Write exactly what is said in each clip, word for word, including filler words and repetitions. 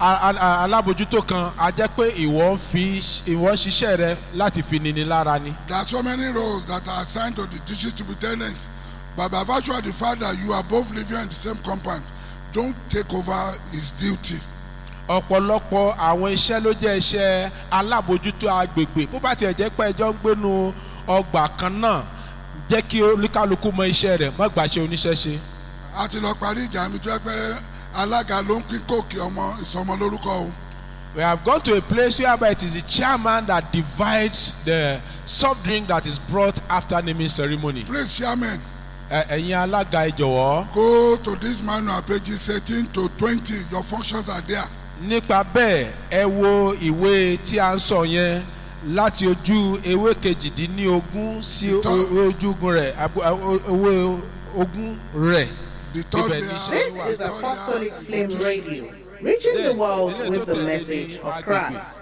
alábòjútó kan a jẹ́ pé ìwọ ń fi ìwọ ń ṣiṣẹ́ rẹ láti fi nini lára ni. There are so many roles that are assigned to the district superintendent, but by virtue of the fact that you are both living in the same compound, don't take over his duty. ọ̀pọ̀lọpọ̀ àwọn iṣẹ́ ló jẹ́ iṣẹ́ alábòjútó agbègbè bó bá tiẹ̀ jẹ́ pé ẹjọ́ ń gbénu ọgbà kan náà jẹ́ kí oníkálukú mọ iṣẹ́ rẹ̀ má gbàṣẹ oníṣẹ́ ṣe. a ti lọ parí ìjà mi tó yẹ pé alága ló ń pín kóòkì ọmọ ìsọmọ lórúkọ o. We have gone to a place whereby it is the chairman that divides the soft drink that is brought after naming ceremony. Please, chairman. ẹ̀yin alága ẹ jọ̀wọ́. Go to this manual pages eighteen to twenty. Your functions are there. nípa bẹ́ẹ̀ ẹ wo ìwé tí a ń sọ yẹn láti ojú ewé kejìdínlógún sí ojúgun rẹ̀ ewé ogún rẹ̀. This is Apostolic Flame Radio, reaching the world with the message of Christ.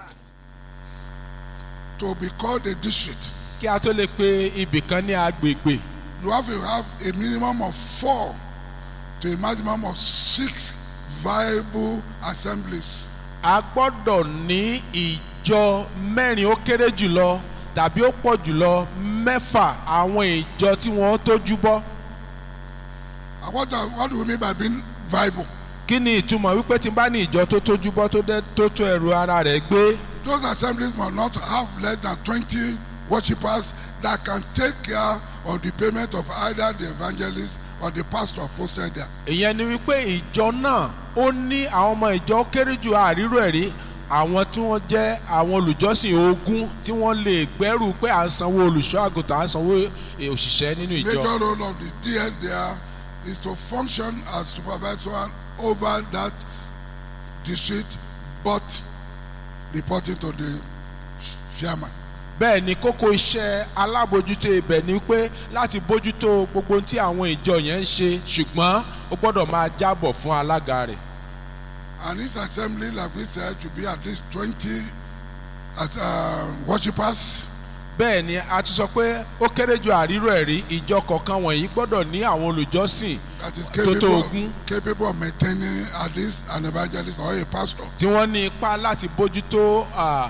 To be called a district, kí a tó lè pe ibìkan ní agbègbè. You have to have a minimum of four to a maximum of six viable assemblies. A gbọ́dọ̀ ní ìjọ mẹ́rin ó kéré jùlọ tàbí ó pọ̀ jùlọ mẹ́fà àwọn ìjọ tí wọ́n tójú bọ́. What, what do we mean by being viable? Kí ni ìtumọ̀ wípé tí n bá ní ìjọ tó tójú bọ́ tó tó ẹrù ara rẹ̀ gbé? Those assemblies must not have less than twenty worshippers that can take care of the payment of either the evangelist or the pastor posted there. Ìyẹn ni wípé ìjọ náà ó ní àwọn ọmọ ìjọ kéré jù àrírò ẹ̀rí àwọn tí wọ́n jẹ́ àwọn olùjọ́sìn ogún tí wọ́n lè gbẹ́rù pé à ń sanwó olùṣọ́ àgùntàn à ń sanwó òṣìṣẹ́ nínú ìjọ. Major role of the D S there is to function as supervisor over that district but reporting to the chairman. Bẹ́ẹ̀ ni kókó iṣẹ́ alábòjútó ibẹ̀ ni pé láti bójútó gbogbo tí àwọn ìjọ yẹn ń ṣe ṣùgbọ́n ó gbọ́dọ̀ máa jábọ̀ fún alága rẹ̀. And each assembly, like we said, should be at least twenty as uh, worshippers. Bẹ́ẹ̀ ni a ti sọ pé ó kéré jù àrírò ẹ̀rí ìjọ kọ̀ọ̀kan wọ̀nyí gbọ́dọ̀ ní àwọn olùjọ́sìn tó tó ogún. Capable of maintaining at least an evangelist or a pastor. Tí wọ́n ní ipá láti bójútó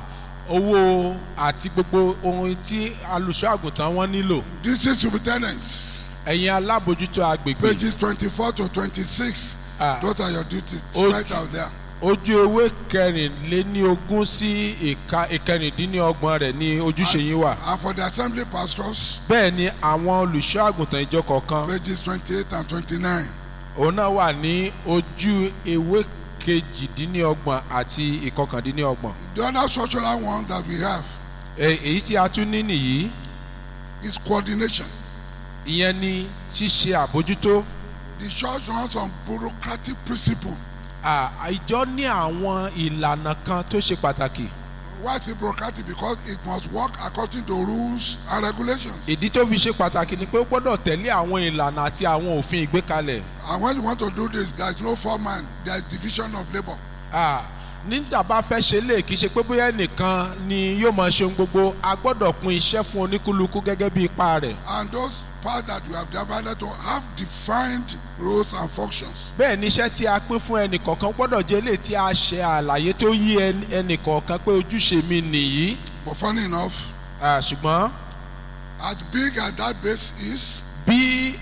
owó àti gbogbo ohun tí olùṣọ́ àgùntàn wọn nílò. District superintendents. Ẹ̀yin alábòjútó agbègbè. Pages twenty-four to twenty-six. Those are your duties. Right out there. Ojú ewé kẹrìnléníogún sí ìkẹrìndínlọ́gbọ̀n rẹ̀ ni ojúṣe yín wà. And for the assembly pastors. Bẹ́ẹ̀ ni àwọn olùṣọ́ àgùntàn ìjọ kọ̀ọ̀kan. Pages twenty-eight and twenty-nine. Òun náà wà ní ojú ewé kejìdínlọ́gbọ̀n àti ìkọkàndínlọ́gbọ̀n. The other structural one that we have. Èyí tí a tún ní nìyí. Is coordination. Ìyẹn ni ṣíṣe àbójútó. The church runs on bureaucratic principle. Ìjọ ní àwọn ìlànà kan tó ṣe pàtàkì. Why is it bureaucratic? Because it must work according to rules and regulations. Ìdí tó fi ṣe pàtàkì ni pé ó gbọ́dọ̀ tẹ̀lé àwọn ìlànà àti àwọn òfin ìgbékalẹ̀. And when you want to do this, there is no foreman, there is division of labour. Nígbà bá fẹ́ ṣe lè kí ṣe pé bóyá ẹnìkan ni yóò máa ṣe ohun gbogbo a gbọ́dọ̀ pín iṣẹ́ fún oníkúlùkù gẹ́gẹ́ bí ipa rẹ̀. And those parts that you have divided to have defined roles and functions. Bẹ́ẹ̀ ni iṣẹ́ tí a pín fún ẹnìkọ̀ọ̀kan gbọ́dọ̀ jẹ́ lè tí a ṣe àlàyé tó yí ẹnìkọ̀ọ̀kan pé ojúṣe mi nìyí. But funny enough. Ṣùgbọ́n. As big as that base is. Bí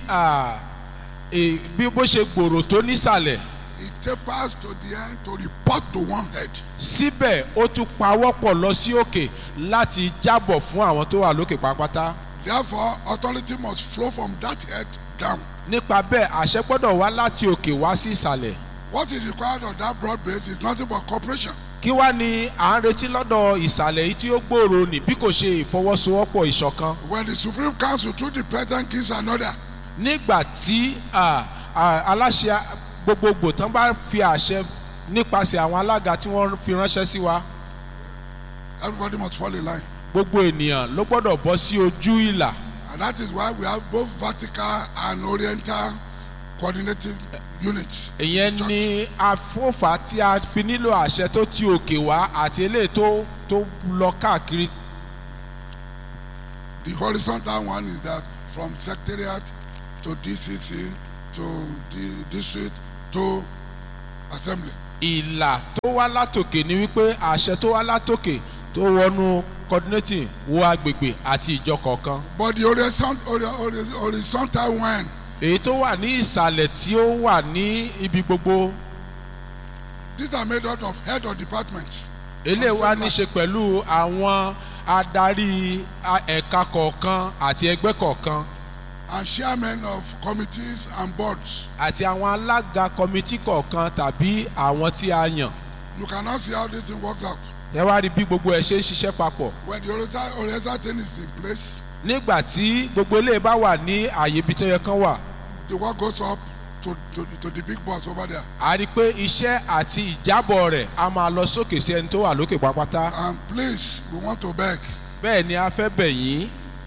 bí bó ṣe gbòòrò tó nísàlẹ̀. It tapers to the end to report to one head. Síbẹ̀ ó tún pawọ́pọ̀ lọ sí òkè láti jábọ̀ fún àwọn tó wà lókè pátápátá. Therefore, authority must flow from that head down. Nípa bẹ́ẹ̀ àṣẹ gbọ́dọ̀ wá láti òkè wá sí ìsàlẹ̀. What is required of that broad base is nothing but cooperation. Kí wá ni à ń retí lọ́dọ̀ ìsàlẹ̀ yìí tí ó gbòòrò ní bí kò ṣe ìfọwọ́sowọ́pọ̀ ìṣọ̀kan. When the Supreme Council through the president gives an order. Nígbà tí aláṣẹ gbogbogbò tán bá fi àṣẹ nípasẹ̀ àwọn alága tí wọ́n fi ránṣẹ́ sí wa. Everybody must fall in line. Gbogbo ènìyàn ló gbọ́dọ̀ bọ́ sí ojú ìlà. And that is why we have both vertical and oriental coordinating units. Ìyẹn ni àfòfà tí a fi nílò àṣẹ tó ti òkè wá àti eléyìí tó tó lọ káàkiri. The horizontal one is that from secretariat to D C C to the district to assembly. ìlà tó wá látòkè ni wípé àṣẹ tó wá látòkè tó wọnú coordinating wo agbègbè àti ìjọ kọ̀ọ̀kan. But the horizon, horizontal one. èyí tó wà ní ìsàlẹ̀ tí ó wà ní ibi gbogbo. These are made out of head of departments. eléyìí wá ní ṣe pẹ̀lú àwọn adarí ẹ̀ka kọ̀ọ̀kan àti ẹgbẹ́ kọ̀ọ̀kan. And chairmen of committees and boards. àti àwọn alága kọmitì kọ̀ọ̀kan tàbí àwọn tí a yàn. You cannot see how this thing works out. ẹ wá rí bí gbogbo ẹ ṣe ń ṣiṣẹ́ papọ̀. When the horizontal, horizontal thing is in place. nígbà tí gbogbo eléyìí bá wà ní àyè ibi tó yẹ kán wà. The work goes up to, to, to the big boss over there. a rí i pé iṣẹ́ àti ìjábọ̀ rẹ̀ a máa lọ sókè sí ẹni tó wà lókè pápátá. And please, we want to beg. bẹ́ẹ̀ ni a fẹ́ bẹ̀ yín.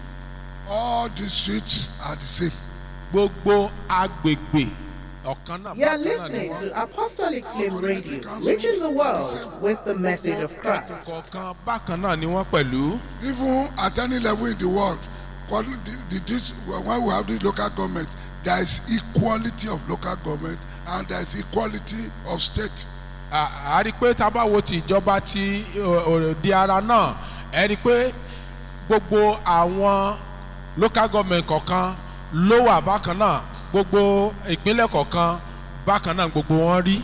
All these streets are the same. gbogbo agbègbè ọ̀kan náà. You are listening to Apostolic Flame Radio, reaching the world with the message of Christ. kọ̀ọ̀kan bákan náà ni wọ́n pẹ̀lú. Even at any level in the world, when the, the, this, when we have this local government, there is equality of local government and there is equality of state. a rí i pé tá a bá wo ti ìjọba ti di ara náà ẹ rí i pé gbogbo àwọn local government kọ̀ọ̀kan ló wà bákan náà gbogbo ìpínlẹ̀ kọ̀ọ̀kan bákan náà gbogbo wọn rí.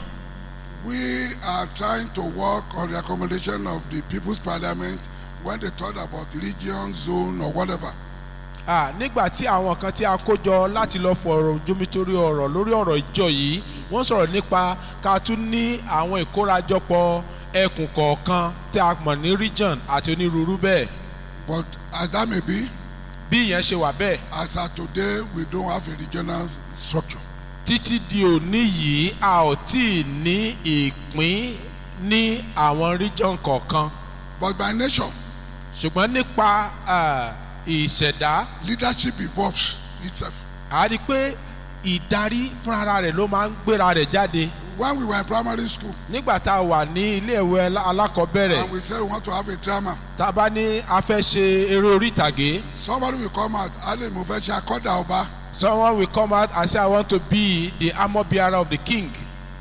We are trying to work on the accommodation of the People's Parliament when they thought about region, zone or whatever. Ah, nígbà tí àwọn kan tí a kó jọ láti lọ fọ̀rọ̀ jómitorí ọ̀rọ̀ lórí ọ̀rọ̀ ìjọ yìí wọ́n sọ̀rọ̀ nípa ká tún ní àwọn ìkórajọpọ̀ ẹkùn kọ̀ọ̀kan tí a mọ̀ ní region àti onírúurú bẹ́ẹ̀. But as that may be, bí ìyẹn ṣe wà bẹ́ẹ̀. as of today, we don't have a regional structure. títí di òní yìí a ò tí ì ní ìpín ní àwọn region kọ̀ọ̀kan. But by nature, ṣùgbọ́n nípa uh, ìṣẹ̀dá. leadership evolves itself. a rí i pé ìdarí fúnra rẹ̀ ló máa ń gbéra rẹ̀ jáde. When we were in primary school. nígbà tá a wà ní iléèwé alákọ̀ọ́bẹ̀rẹ̀. and we said we want to have a drama. tá a bá ní a fẹ́ ṣe eré orí ìtàgé. somebody will come out ale mo fẹ́ ṣe akọ́dà ọba. someone will come out and say I want to be the armor bearer of the king.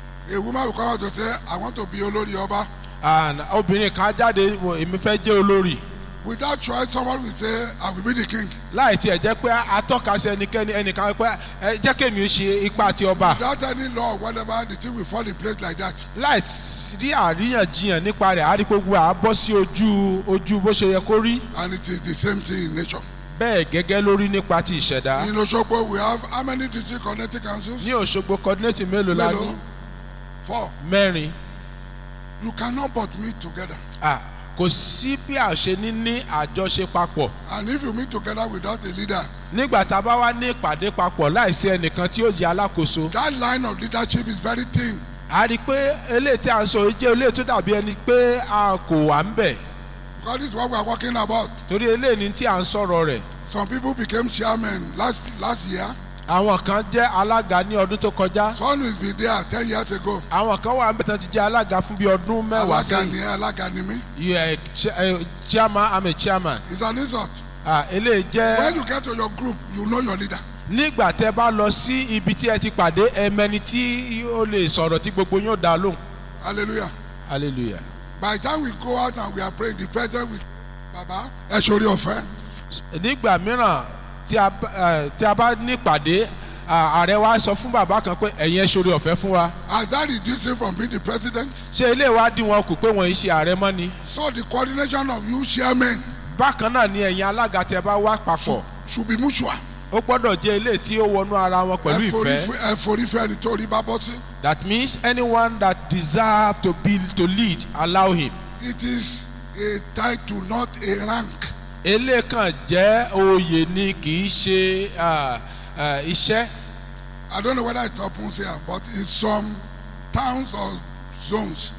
a woman will come out to say I want to be olórí ọba. and obìnrin kan jáde èmi fẹ́ jẹ́ olórí. without choice somebody will say I will be the king. láì tiẹ̀ jẹ́ pé atọ́ka sí ẹnikẹ́ni ẹnìkan pé ẹ jẹ́ kémi ṣe ipa ti ọba. without any law or whatever the thing will fall in place like that. láì rí àríyànjiyàn nípa rẹ̀ àríkógbó à bọ́ sí ojú ojú bó ṣe yẹ kó rí. and it is the same thing in nature. bẹ́ẹ̀ gẹ́gẹ́ lórí nípa ti ìṣẹ̀dá. in Osogbo we have how many district coordinating councils. ní Òṣogbo coordinating mélòó la ní. four. mẹ́rin. you cannot but meet together. ah kò sí bí a ṣe ní ní àjọṣe papọ̀. and if you meet together without a leader. nígbà tá a bá wá ní ìpàdé papọ̀ láìsí ẹnìkan tí yóò jẹ́ alákòóso. that line of leadership is very thin. a rí i pé eléyìí tí a ń sọ yìí jẹ́ eléyìí tó dàbí ẹni pé a kò wà ń bẹ̀. because this is what we are talking about. torí eléyìí ni tí a ń sọ̀rọ̀ rẹ̀. some people became chairmen last last year. àwọn kan jẹ́ alága ní ọdún tó kọjá. someone who has been there ten years ago. àwọn kan wà níbẹ̀ tán ti jẹ́ alága fún bí ọdún mẹ́wàá alága sẹ́yìn. ni alága ni mí. you are a chairman I'm a chairman. it's an insult. ah eléyìí jẹ́. when you get to your group you know your leader. nígbà tẹ́ bá lọ sí ibi tí ẹ ti pàdé ẹmẹni tí ó lè sọ̀rọ̀ tí gbogbo yóò dá lóhùn. hallelujah. hallelujah. by the time we go out and we are praying the president will say baba ẹ ṣorí ọ̀fẹ́. nígbà mìíràn tí a tí a bá ní ìpàdé ààrẹ wa sọ fún bàbá kan pé ẹ̀yin ẹ ṣorí ọ̀fẹ́ fún wa. has that reduced him from being the president. ṣé ilé ìwádìí wọn kù pé wọ́n yìí ṣe ààrẹ mọ́ ni. so the coordination of you chairmen. bákan náà ni ẹ̀yin alága tẹ́ bá wá papọ̀. should be mutual. ó gbọ́dọ̀ jẹ́ ilé tí ó wọnú ara wọn pẹ̀lú ìfẹ́. ẹ forí fẹ́ ẹni tó rí bá bọ́ sí. that means anyone that deserve to be to lead allow him. it is a title not a rank. elékan jẹ́ oyè ni kì í ṣe iṣẹ́. I don't know whether it happens here but in some towns or zones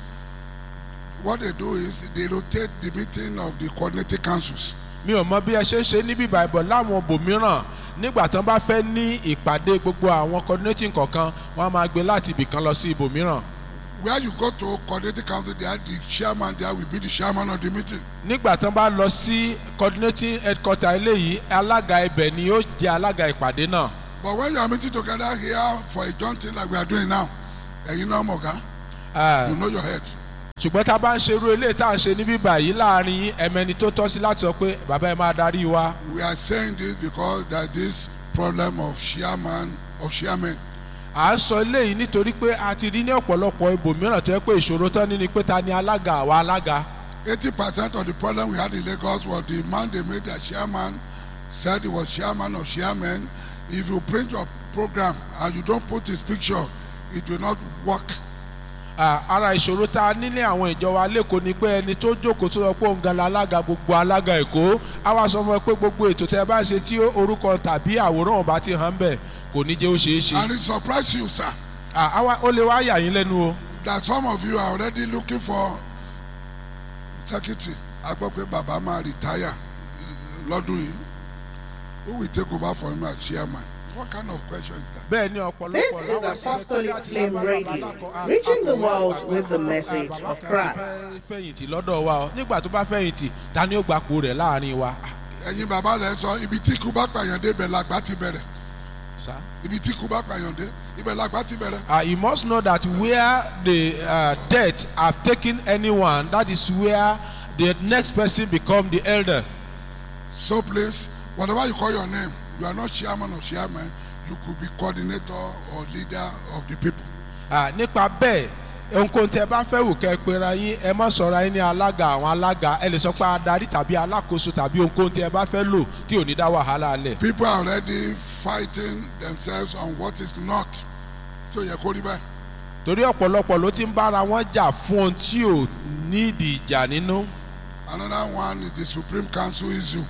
what they do is they rotate the meeting of the coordinating councils. mi ò mọ bí ẹ ṣe ń ṣe níbí báyìí láwọn ibòmíràn nígbà tán bá fẹ́ ní ìpàdé gbogbo àwọn coordinating kọ̀ọ̀kan wọ́n á máa gbé láti ibìkan lọ sí ibòmíràn. where you go to coordinating council there the chairman there will be the chairman of the meeting. nígbà tán bá lọ sí coordinating headquarter eléyìí alága ibẹ̀ ni yóò jẹ́ alága ìpàdé náà. but when you are meeting together here for a joint thing like we are doing now ẹ̀yin náà mọ̀ gá. Ah. You know your head. ṣùgbọ́n tá a bá ń ṣerú eléyìí tá à ń ṣe níbí báyìí láàrin ẹ̀mẹ́ni tó tọ́ sí láti sọ pé bàbá ẹ máa darí wa. We are saying this because there is this problem of chairman of chairmen. à ń sọ eléyìí nítorí pé a ti rí ní ọ̀pọ̀lọpọ̀ ibòmíràn tó yẹ pé ìṣòro tán ní ni pé ta ni alága àwa alága. eighty percent of the problem we had in Lagos was the man they made their chairman said he was chairman of chairmen. If you print your program and you don't put his picture, it will not work. ara ìṣòro tá a nílé àwọn ìjọ wa lẹ́kọ̀ọ́ ni pé ẹni tó jókòó tó sọ pé òun gan la alága gbogbo alága Èkó á wá sọ fún ẹ pé gbogbo ètò tẹ bá ṣe tí orúkọ tàbí àwòrán ọba ti hàn bẹ́ẹ̀ kò ní jẹ́ ó ṣeé ṣe. And it surprised you, sir. ó lè wá yà yín lẹ́nu o. That some of you are already looking for secretary. A gbọ́ pé bàbá máa retire lọ́dún yìí. Who will take over for him as chairman? What kind of question is that? This is Apostolic Flame Radio, reaching the world with the message of Christ. fẹ̀yìntì lọ́dọ̀ wa o nígbà tó bá fẹ̀yìntì ta ni ó gbapò rẹ̀ láàrin wa. Ẹ̀yin bàbá rẹ̀ sọ ibi tí ikú bá pààyàn dé ibẹ̀ làgbà ti bẹ̀rẹ̀. Ibi tí ikú bá pààyàn dé ibẹ̀ làgbà ti bẹ̀rẹ̀. You must know that where the uh, death have taken anyone, that is where the next person become the elder. So please, whatever you call your name, you are not chairman or chairman. You could be coordinator or leader of the people. nípa bẹ́ẹ̀ ohunkóhun tí ẹ bá fẹ́ wò kẹ́ ẹ pera yín ẹ má sọ̀rọ̀ yín ní alága àwọn alága ẹ lè sọ pé adarí tàbí alákòóso tàbí ohunkóhun tí ẹ bá fẹ́ lò tí ò ní dá wàhálà lẹ̀. People are already fighting themselves on what is not. tó yẹ kó rí bẹ́ẹ̀. torí ọ̀pọ̀lọpọ̀ ló ti ń bára wọn jà fún ohun tí ò nídìí ìjà nínú. Another one is the Supreme Council issue.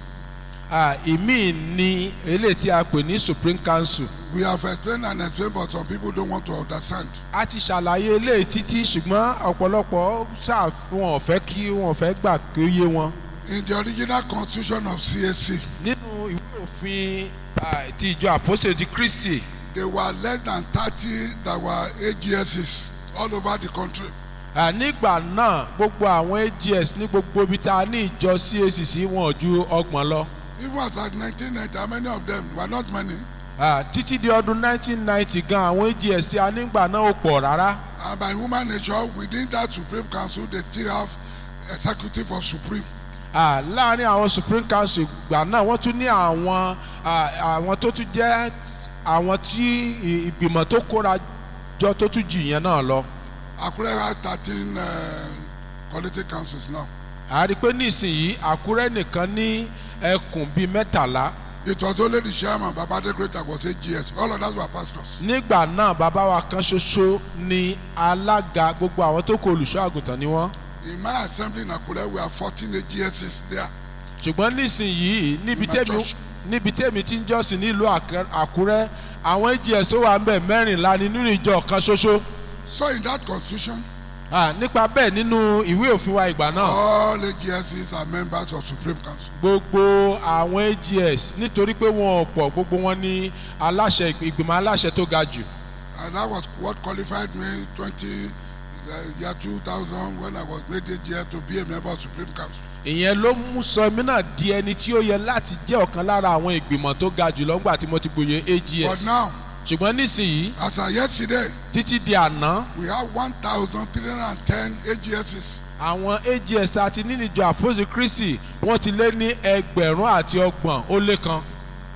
ìmí ni eléyìí tí a pè ní Supreme Council. We have explained and explained but some people don't want to understand. a ti ṣàlàyé eléyìí títí ṣùgbọ́n ọ̀pọ̀lọpọ̀ ṣáà wọn ò fẹ́ kí wọn ò fẹ́ gbà kí ó yé wọn. In the original constitution of C A C. nínú ìwé òfin ti ìjọ Àpọ́sítélì ti Kristi. There were less than thirty that were A G Ss all over the country. nígbà náà gbogbo àwọn A G S ní gbogbo ibi tá a ní ìjọ C A C sí wọn ju ọgbọ̀n lọ. Even as at nineteen ninety, how many of them were not many? títí di ọdún nineteen ninety gan àwọn A G S a nígbà náà ò pọ̀ rárá. And by human nature, within that Supreme Council, they still have executive of Supreme. láàrin àwọn Supreme Council ìgbà náà wọ́n tún ní àwọn àwọn tó tún jẹ́ àwọn tí ìgbìmọ̀ tó kóra jọ tó tún jù yẹn náà lọ. Àkúrẹ́ has thirteen uh, quality councils now. a rí i pé nísìnyí Àkúrẹ́ nìkan ní ẹkùn bíi mẹ́tàlá. It was only the chairman Babade Great that was A G S. All of us were pastors. nígbà náà bàbá wa kan ṣoṣo ni alága gbogbo àwọn tó kó olùṣọ́ àgùntàn ni wọ́n. In my assembly in Akure, we have fourteen A G Ss there. ṣùgbọ́n nísìnyí níbi tẹ́mi níbi tẹ́mi tí ń jọ́sìn nílùú Àkúrẹ́ àwọn A G S tó wà ń bẹ̀ mẹ́rìnlá ni nínú ìjọ kan ṣoṣo. So in that constitution. Ah, nípa bẹ́ẹ̀ nínú ìwé òfin wa ìgbà náà. All A G Ss are members of Supreme Council. gbogbo àwọn A G S nítorí pé wọn ò pọ̀ gbogbo wọn ní aláṣẹ ìgbìmọ̀ aláṣẹ tó ga jù. And that was what qualified me twenty uh, year two thousand when I was made A G S to be a member of Supreme Council. ìyẹn ló mú sọ mí náà di ẹni tí ó yẹ láti jẹ́ ọ̀kan lára àwọn ìgbìmọ̀ tó ga jù lọ́gbà tí mo ti gboyè A G S. But now. ṣùgbọ́n nísìnyí. As of yesterday. títí di àná. We have one thousand three hundred and ten A G Ss. àwọn A G S tá a ti ní níjọ Àpọ́sítélì Kristi wọ́n ti lé ní ẹgbẹ̀rún àti ọgbọ̀n ó lé kan.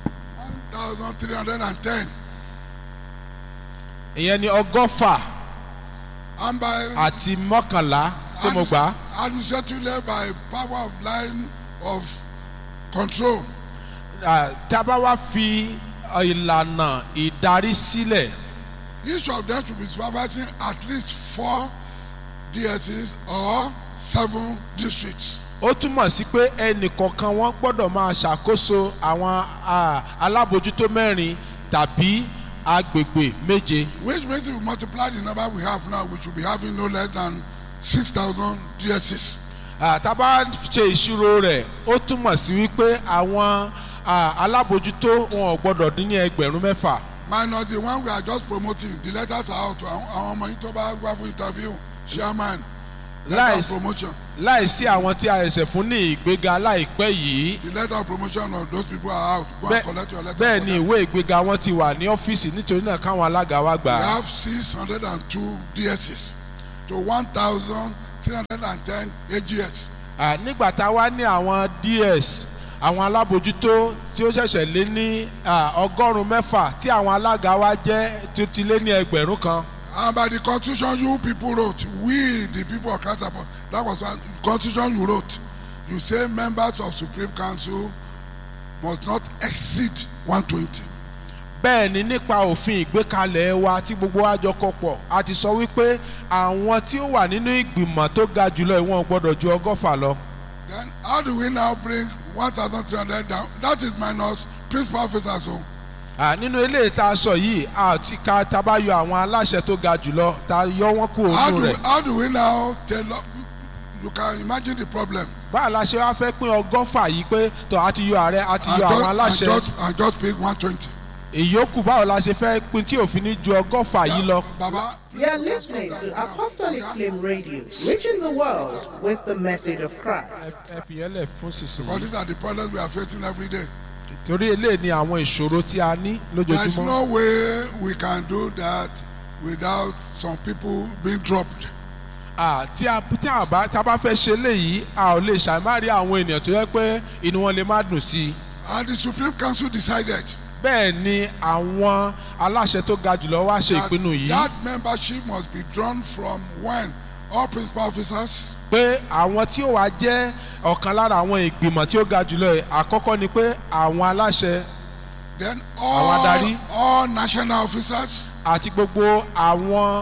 one thousand three hundred and ten. ìyẹn ni ọgọ́fà àti mọ́kànlá tí mo gbà. Administratively by power of line of control. tá a bá wá fi ìlànà ìdarí sílẹ̀. Each of them should be supervising at least four D Ss or seven districts. ó túmọ̀ sí pé ẹnìkọ̀ọ̀kan wọn gbọ́dọ̀ máa ṣàkóso àwọn alábòjútó mẹ́rin tàbí agbègbè méje. Which means if we multiply the number we have now, we should be having no less than six thousand D Ss. tá a bá ṣe ìṣirò rẹ̀ ó túmọ̀ sí wípé àwọn alábòjútó wọn ò gbọ́dọ̀ dín ní ẹgbẹ̀rún mẹ́fà. Minus the one we are just promoting. The letters are out. Àwọn ọmọ yìí tó bá wá fún interview chairman. Letter of promotion. láìsí àwọn tí a ẹsẹ̀ fún ní ìgbéga láìpẹ́ yìí. The letter of promotion of those people are out. Go and collect your letter. bẹ́ẹ̀ ni ìwé ìgbéga wọn ti wà ní ọ́fíìsì nítorí náà káwọn alága wa gbà. We have six hundred and two D Ss. to one thousand three hundred ten A G S. À, nígbà tá a wá ní àwọn D S àwọn alábòjútó tí ó ṣẹ̀ṣẹ̀ lé ní à, ọgọ́rùn-ún mẹ́fà tí àwọn alága wa jẹ́ tó ti lé ní ẹgbẹ̀rún kan. And by the constitution you people wrote, we the people of Christ Apostolic, that was what constitution you wrote. You say members of Supreme Council must not exceed one twenty. Bẹ́ẹ̀ ni nípa òfin ìgbékalẹ̀ wa tí gbogbo wa jọ kọ pọ̀ a ti sọ wípé àwọn tí ó wà nínú ìgbìmọ̀ tó ga jùlọ ìwọ̀n gbọ́dọ̀ ju ọgọ́fà lọ. Then how do we now bring one thousand three hundred down? That is minus principal officers. Oh. À, nínú eléyìí tá a sọ yìí àti ká tá a bá yọ àwọn aláṣẹ tó ga jùlọ tá a yọ wọn kú How òun do, rẹ̀. how do we now tell, you can imagine the problem. Báwo la ṣe wá fẹ́ pín ọgọ́fà yìí pé tó a ti yọ ààrẹ a ti And yọ àwọn just, and aláṣẹ. just, and just pick one twenty. Ìyókù báwo la ṣe fẹ́ pín tí òfin ní ju ọgọ́fà yìí lọ. Baba. You are listening to Apostolic Flame Radio, reaching the world with the message of Christ. Ẹ fi yẹn lẹ̀ fún But sísìn. these are the problems we are facing every day. Torí eléyìí ni àwọn ìṣòro tí a ní There is lójoojúmọ́. no way we can do that without some people being dropped. À, tí a tí a bá tá a bá fẹ́ ṣe léyìí a ò lè ṣàìmárí àwọn ènìyàn tó yẹ pé inú wọn lè má dùn sí i. And the Supreme Council decided Bẹ́ẹ̀ ni àwọn aláṣẹ tó ga jùlọ wá ṣe that, ìpinnu yìí that membership must be drawn from when all principal officers, pé àwọn tí ó wá jẹ́ ọ̀kan lára àwọn ìgbìmọ̀ tí ó ga jùlọ yìí, àkọ́kọ́ ni pé àwọn aláṣẹ then Àwọn all, adarí. all national officers, àti gbogbo àwọn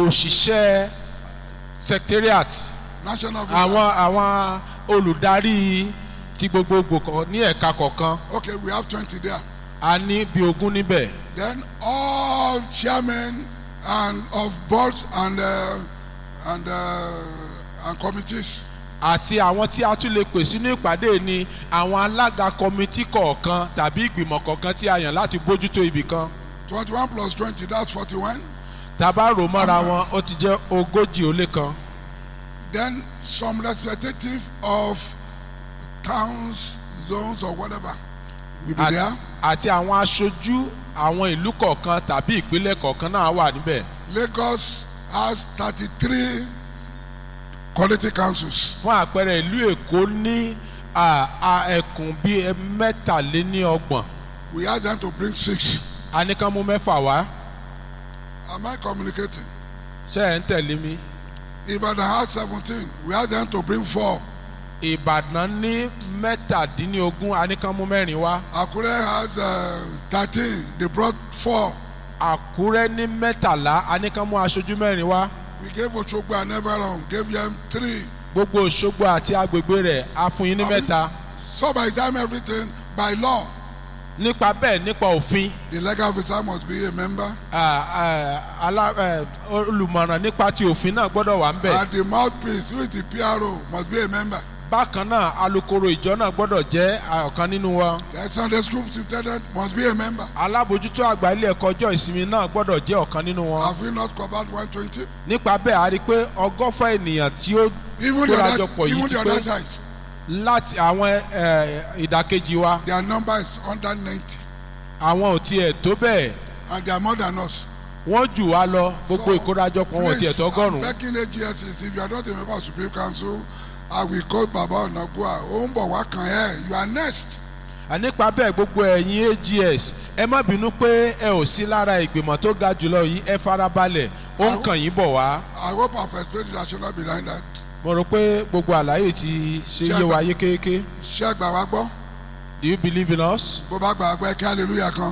òṣìṣẹ́ secretariat national officers. àwọn àwọn olùdarí ti gbogbogbò kan ní ẹ̀ka kọ̀ọ̀kan Okay, we have twenty there. a ní bí ogún níbẹ̀. Then all chairmen and of boards and uh, and uh, and committees. Àti àwọn tí a tún lè pè sínú ìpàdé ni àwọn alága kọmitì kọ̀ọ̀kan tàbí ìgbìmọ̀ kọ̀ọ̀kan tí a yàn láti bójútó ibì kan. Twenty-one plus twenty, that's forty-one. Tàbá rò mọ́ra wọn ó ti jẹ́ ogójì ó lé kan. Then some representative of towns, zones, or whatever will be Àti- there. Àti àwọn aṣojú àwọn ìlú kọ̀ọ̀kan tàbí ìpínlẹ̀ kọ̀ọ̀kan náà wà níbẹ̀. Lagos has thirty-three quality councils. Fún àpẹẹrẹ ìlú Èkó ní à, à, ẹkùn bíi mẹ́tàléníọgbọ̀n. We asked them to bring six. A ní kán mú mẹ́fà wá. Am I communicating? Ṣé ẹ̀ ń tẹ̀lé mi? Ibadan has seventeen. We asked them to bring four. Ìbàdàn ní mẹ́tàdínlógún a ní kán mú mẹ́rin wá. Akure has uh, thirteen. They brought four. Àkúrẹ́ ní mẹ́tàlá a ní kán mú aṣojú mẹ́rin wá. We gave Oshogbo and Everon, gave them three. Gbogbo Òṣogbo àti agbègbè rẹ̀ a fún yín ní mẹ́ta. So by the time everything, by law, Nípa bẹ́ẹ̀ nípa òfin the legal officer must be a member. à, à, alá- ẹ, olùmọ̀ràn nípa ti òfin náà gbọ́dọ̀ wà ń bẹ̀. And the mouthpiece, who is the P R O, must be a member. Bákan náà alukoro ìjọ náà gbọ́dọ̀ jẹ́ ọ̀kan nínú wọn. The Sunday school superintendent must be a member. Alábòjútó àgbà ilé ẹ̀kọ́ ọjọ́ ìsinmi náà gbọ́dọ̀ jẹ́ ọ̀kan nínú wọn. Have we not covered one twenty? Nípa bẹ́ẹ̀ a rí i pé ọgọ́fà ènìyàn tí ó Even the other, kórajọpọ̀ yìí even ti the pé other side, láti àwọn ẹ, ìdàkejì wa their number is under ninety. àwọn ò tiẹ̀ tó bẹ́ẹ̀ And they are more than us. wọ́n jù wá lọ gbogbo ìkórajọpọ̀ wọn ò tiẹ̀ please, tó I'm ọgọ́rùn-ún. begging A G S is if you are not a member of Supreme Council, I will call Baba Onagua. Ombo Wakan, you are next. Nípa bẹ́ẹ̀ gbogbo ẹ̀yin A G S ẹ má bínú pé ẹ ò sí lára ìgbìmọ̀ tó ga jùlọ yìí ẹ farabalẹ̀ ó ń kàn yín bọ̀ wá. I hope I've explained the rationale behind that. Mo rò pé gbogbo àlàyé ti ṣe yé wa yékéyéké. Ṣé àgbà wa gbọ́? Do you believe in us? Bó bá gbà gbẹ́ kí hallelujah kan.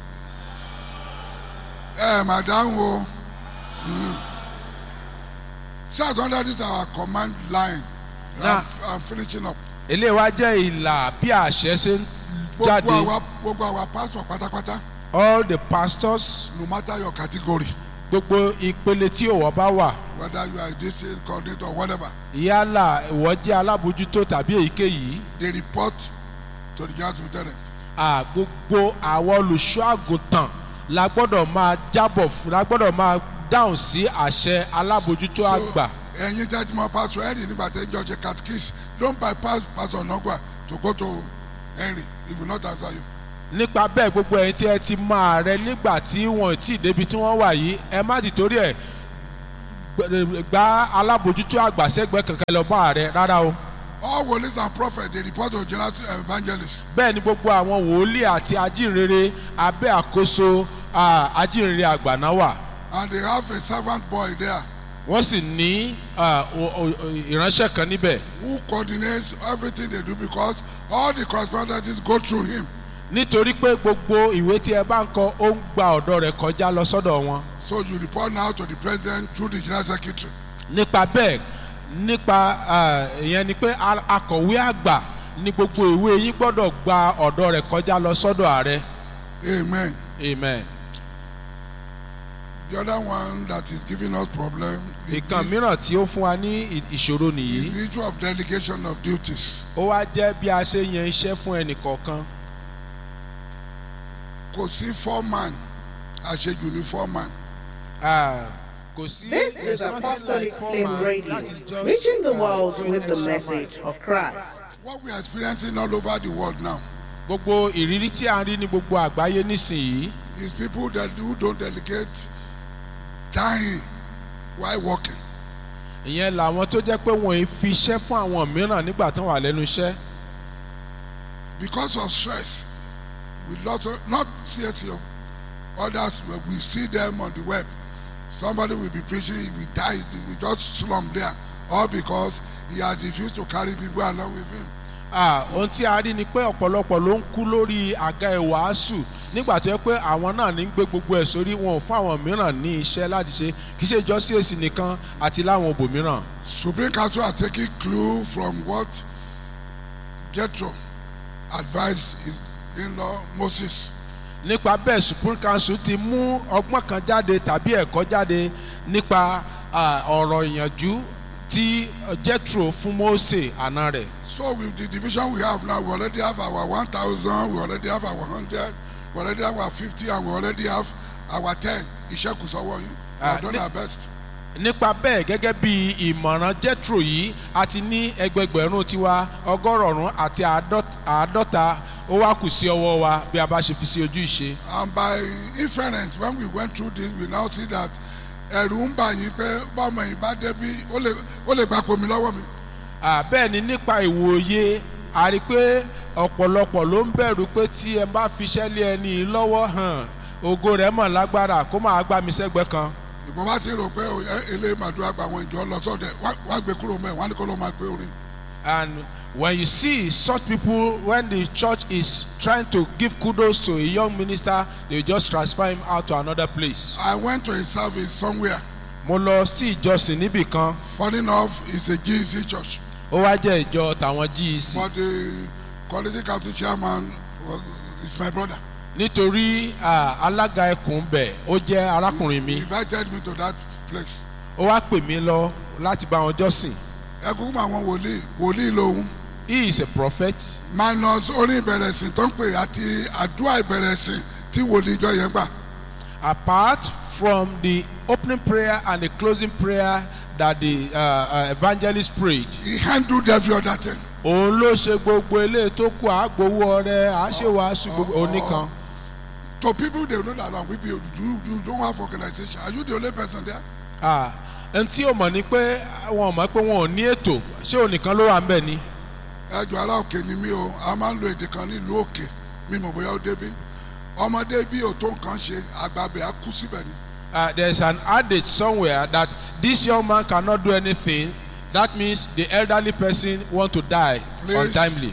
Ẹ mà dáhùn o. Mm. Shout under this our command line. Nah. I'm, I'm finishing up. Eléyìí wá jẹ́ ìlà bí àṣẹ ṣe ń Gbogbo jáde. àwa gbogbo àwa pastor pátápátá, All the pastors no matter your category, gbogbo ìpele tí òwò bá wà whether you are a district coordinator or whatever, yálà ìwọ jẹ́ alábòjútó tàbí èyíkéyìí. they report to the general superintendent. À gbogbo àwọn olùṣọ́ àgùntàn la gbọ́dọ̀ máa jábọ̀ fún la gbọ́dọ̀ máa dáhùn sí àṣẹ alábòjútó àgbà. Ẹ̀yin tẹ́tí mọ pastor Henry nígbà tẹ́ jọ ṣe catechist, don't bypass pastor Onagua to go to Henry, he will not answer you. Nípa bẹ́ẹ̀ gbogbo ẹ̀yin tí ẹ ti máa rẹ nígbà tí wọn ò tí ì débi tí wọ́n wà yìí ẹ má ti torí ẹ̀ gba alábòjútó àgbà sẹ́gbẹ́ kankan lọ bá ààrẹ rárá o. All wòlíì and prophets they report to general evangelists. bẹ́ẹ̀ ni gbogbo àwọn wòlíì àti ajínrere abẹ́ àkóso ajínrere àgbà náà wà. And they have a servant boy there. wọ́n sì ní ìránṣẹ́ kan níbẹ̀. who coordinates everything they do because all the correspondences go through him. nítorí pé gbogbo ìwé tí ẹ bá ń kọ ó ń gba ọ̀dọ̀ rẹ̀ kọjá lọ sọ́dọ̀ wọn. So you report now to the president through the general secretary. nípa bẹ́ẹ̀ nípa ìyẹn ni pé akọ̀wé àgbà ní gbogbo ìwé yín gbọ́dọ̀ gba ọ̀dọ̀ rẹ̀ kọjá lọ sọ́dọ̀ ààrẹ. Amen. Amen. The other one that is giving us problem is ìkan mìíràn tí ó fún wa ní ìṣòro nìyí. is the issue of delegation of duties. ó wá jẹ́ bí a ṣe yan iṣẹ́ fún ẹnì kọ̀ọ̀kan. Kò sí foreman àṣejù ní foreman. kò sí. This is Apostolic Flame Radio, reaching the world with the message of Christ. What we are experiencing all over the world now gbogbo ìrírí tí a ń rí ní gbogbo àgbáyé nísìnyí. is people that who don't delegate dying while working. ìyẹn làwọn tó jẹ́ pé wọ́n ì fi iṣẹ́ fún àwọn mìíràn nígbà tó wà lẹ́nu iṣẹ́. Because of stress we lost not C S O others we see them on the web. Somebody will be preaching, he will die, he will just slump there, all because he has refused to carry people along with him. ohun tí a rí ni pé ọ̀pọ̀lọpọ̀ ló ń kú lórí àga ìwàásù nígbà tó yẹ pé àwọn náà ní gbé gbogbo ẹ̀ sórí wọn ò fún àwọn mìíràn ní iṣẹ́ láti ṣe kì í ṣe ìjọ C A C nìkan àti láwọn òbòmíràn. Supreme Council are taking clue from what Jethro advised his in-law Moses. nípa bẹ́ẹ̀ Supreme Council ti mú ọgbọ́n kan jáde tàbí ẹ̀kọ́ jáde nípa ọ̀rọ̀ ìyànjú tí Jethro fún Mósè àná rẹ̀. So with the division we have now, we already have our one thousand, we already have our one hundred, we already have our fifty, and we already have our ten. Iṣẹ́ kù sọ́wọ́ yín. We have done our best. nípa bẹ́ẹ̀ gẹ́gẹ́ bí ìmọ̀ràn Jethro yìí a ti ní ẹgbẹgbẹ̀rún tiwa ọgọ́rọ̀ọ̀rún àti àádọ́ta ó wá kù sí ọwọ́ wa bí a bá ṣe fi sí ojú ìṣe. And by inference, when we went through this, we now see that ẹ̀rù ń bà yín pé bọ́mọ yìí bá débi ó lè gbà pomi lọ́wọ́ mi. bẹ́ẹ̀ ni nípa ìwòye a rí pé ọ̀pọ̀lọpọ̀ ló ń bẹ̀rù pé tí ẹ bá fiṣẹ́ lé ẹni lọ́wọ́ hàn ògo rẹ̀ mọ̀ lágbára kó máa gbá mi sẹ́gbẹ́ kan. ìbọn bá ti rò pé eléyìí màdúrà gba àwọn ìjọ lọ sọ́dẹ̀ wá gbé kúrò mẹ́ wọ́n á ní kó ló máa gbé orin. And when you see such people, when the church is trying to give kudos to a young minister, they just transfer him out to another place. I went to a service somewhere. Mo lọ sí ìjọsìn níbì kan. Funny enough, it's a G E C church. Ó wá jẹ́ ìjọ tàwọn G E C. But the quality council chairman was, is my brother. Nítorí alága ẹkùn bẹ̀ ó jẹ́ arákùnrin mi. He invited me to that place. Ó wá pè mí lọ láti bá wọn jọ́sìn. Ẹkún mọ àwọn wòlíì wòlíì lòun. He is a prophet. Minus orin ìbẹ̀rẹ̀sìn tó ń pè àti àdúrà ìbẹ̀rẹ̀sìn tí wòlíì ìjọ yẹn gbà. Apart from the opening prayer and the closing prayer that the uh, uh, evangelist prayed. He handled every other thing. Òun ló ṣe gbogbo eléyìí tó kù àgbowó ọrẹ àṣewàásù gbogbo oníkan. To people they know that I'm with you, you, you don't have organization. Are you the only person there? Ah, ẹni tí o mọ̀ ni pé wọn mọ̀ pé wọn ò ní ètò ṣé onìkan ló wà ń bẹ̀ ni. Ẹjọ́ ará òkè ni mí o, a máa ń lo èdè kan ní ìlú òkè, mi mọ̀ bóyá ó débí. Ọmọdé bí òtó nǹkan ṣe, àgbàbẹ̀ á kú síbẹ̀ ni. Uh, there is an adage somewhere that this young man cannot do anything. That means the elderly person want to die Please, untimely.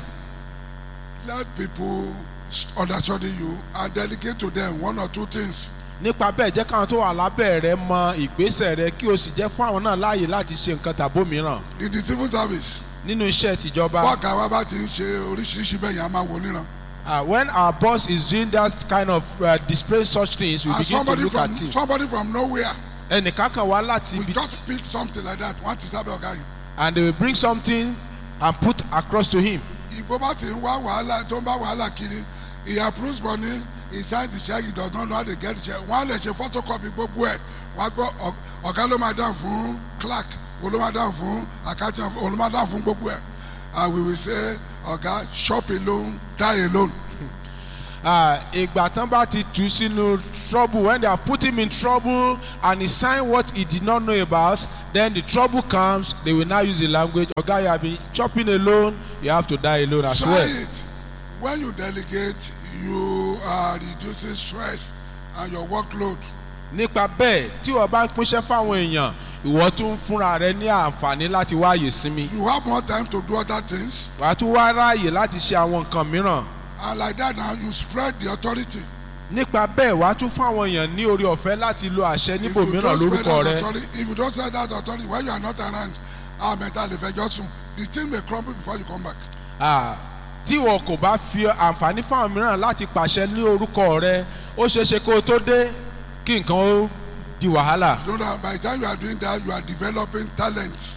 Let people understudy you and delegate to them one or two things. Nípa bẹ́ẹ̀ jẹ́ káwọn tó wà lábẹ́ rẹ mọ ìgbésẹ̀ rẹ kí o sì jẹ́ fún àwọn náà láàyè láti ṣe nǹkan tàbó mìíràn. In the civil service. Nínú iṣẹ́ tìjọba. Bọ́ọ̀gá wa bá ti ń ṣe oríṣiríṣi bẹ́ẹ̀ yẹn a máa wò níran. Uh, when our boss is doing that kind of uh, displaying such things, we and begin to look from, at him. Somebody from nowhere. Ẹnìkan kan wá láti we ibi. just pick something like that wọ́n ti sábẹ́ ọ̀gá yìí. And they will bring something and put across to him. Ìgbó bá ti ń wá wàhálà tó ń bá wàhálà kiri he approves money he signs the check he does not know how to get the check wọ́n á lè ṣe photocopy gbogbo ẹ̀ wọ́n á gbọ́ ọ̀gá ló máa dáhùn fún clerk olú máa dáhùn fún accountant olú máa dáhùn fún gbogbo ẹ̀ and we will say ọ̀gá shop alone die alone. Ah, ìgbà tán bá ti tù sínú trouble, when they have put him in trouble and he signed what he did not know about, then the trouble comes, they will now use the language, oga, you have been chopping alone, you have to die alone as Try well. it. When you delegate, you are reducing stress and your workload. Nípa bẹ́ẹ̀ tí wọ́n bá ń pínṣẹ́ fáwọn èèyàn, ìwọ tún fúnra rẹ ní àǹfààní láti wáyè sinmi. You have more time to do other things. Wàá tún wá ráàyè láti ṣe àwọn nǹkan mìíràn. And like that now, you spread the authority. Nípa bẹ́ẹ̀ wàá tún fáwọn èèyàn ní orí ọ̀fẹ́ láti lo àṣẹ If you níbòmíràn don't spread lórúkọ that rẹ. authority, if you don't spread that authority when you are not around, ah, mental infection, the thing may crumble before you come back. Ah, tí wọn kò bá fi àǹfààní fáwọn mìíràn láti pàṣẹ ní orúkọ rẹ, ó ṣeé ṣe kó o tó dé kí nǹkan ó di wàhálà. You know that by the time you are doing that, you are developing talents.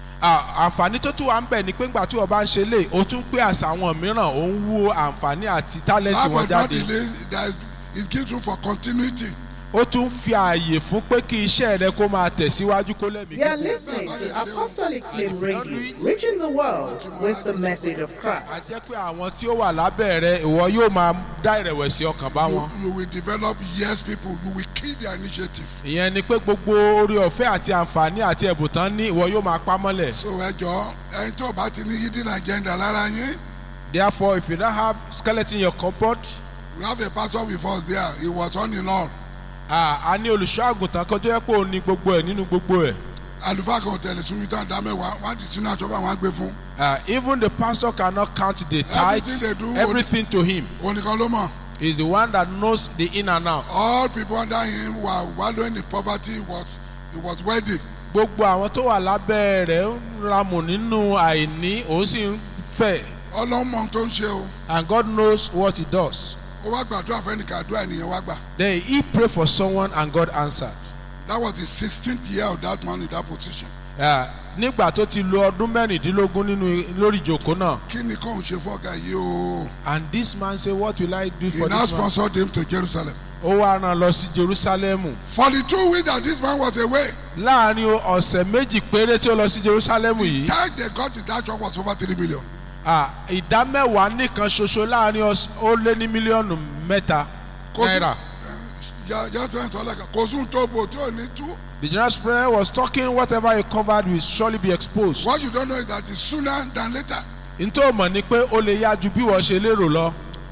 Ah, àǹfààní tó tún wà ń bẹ̀ ni pé ńgbà tí wọ́n bá ń ṣe lè o tún pé àṣà àwọn mìíràn ó ń wú àǹfààní àti tálẹ́ǹtì That wọn will not jáde. delay, that it gives room for continuity. Ó tún fi ààyè fún pé kí iṣẹ́ rẹ kó máa tẹ̀síwájú kó lẹ́mìí. You are listening to Apostolic Flame Radio, reaching the world with the message of A Christ. jẹ́ pé àwọn tí ó wà lábẹ́ rẹ ìwọ yóò máa dá ìrẹ̀wẹ̀sì ọkàn bá wọn. You, you will develop yes people. You will kill their initiative. Ìyẹn ni pé gbogbo orí ọ̀fẹ́ àti àǹfààní àti ẹ̀bùn tán ní ìwọ yóò máa pa mọ́lẹ̀. So ẹ jọ ẹni tó bá ti ní hidden agenda lára yín. Therefore, if you don't have skeleton in your cupboard, We have a pastor with us there. He was on in all. ah, a ní olùṣọ́ àgùntàn kan tó yẹ pé òun ní gbogbo ẹ̀ nínú gbogbo ẹ̀. Àlùfáà kan tẹ̀lé súnmí tán dá mẹ́wàá wọ́n ti sínú àjọba wọn gbé fún. Ah, even the pastor cannot count the Everything they tithes, do, everything to him. Onìkan ló mọ̀. He's the one that knows the in and out. All people under him were wallowing in poverty. He was he was wealthy. Gbogbo àwọn tó wà lábẹ́ rẹ̀ ń ramù nínú àìní, òun sì ń fẹ̀. Ọlọ́mọ tó ń ṣe o. And God knows what he does. Ó wá gbàdúrà fẹ́ nìkan àdúrà ènìyàn wá gbà. Then he prayed for someone and God answered. That was the sixteenth year of that man in that position. Ah, nígbà tó ti lo ọdún mẹ́rìndínlógún nínú lórí ìjókòó náà. Kí ni kóun ṣe fọ́gà yìí o? And this man say, what will I do He for now this man? sponsored him to Jerusalem. Ó wá rán lọ sí Jerusalem. For the two weeks that this man was away, Láàárín ọ̀sẹ̀ méjì péré tí ó lọ sí Jerusalem the yìí. time they got to that church was over three million. Ah, ìdá mẹ́wàá nìkan ṣoṣo láàárín ọs- ó lé ní mílíọ̀nù mẹ́ta náírà. Just when sọ lẹ́ka, kò sún tó bò tí ò ní tú. The general prayer was talking whatever he covered will surely be exposed. What you don't know is that it's sooner than later. Ntọ́ mọ̀ ni pé ó lè yá ju bí wọ́n ṣe lérò lọ.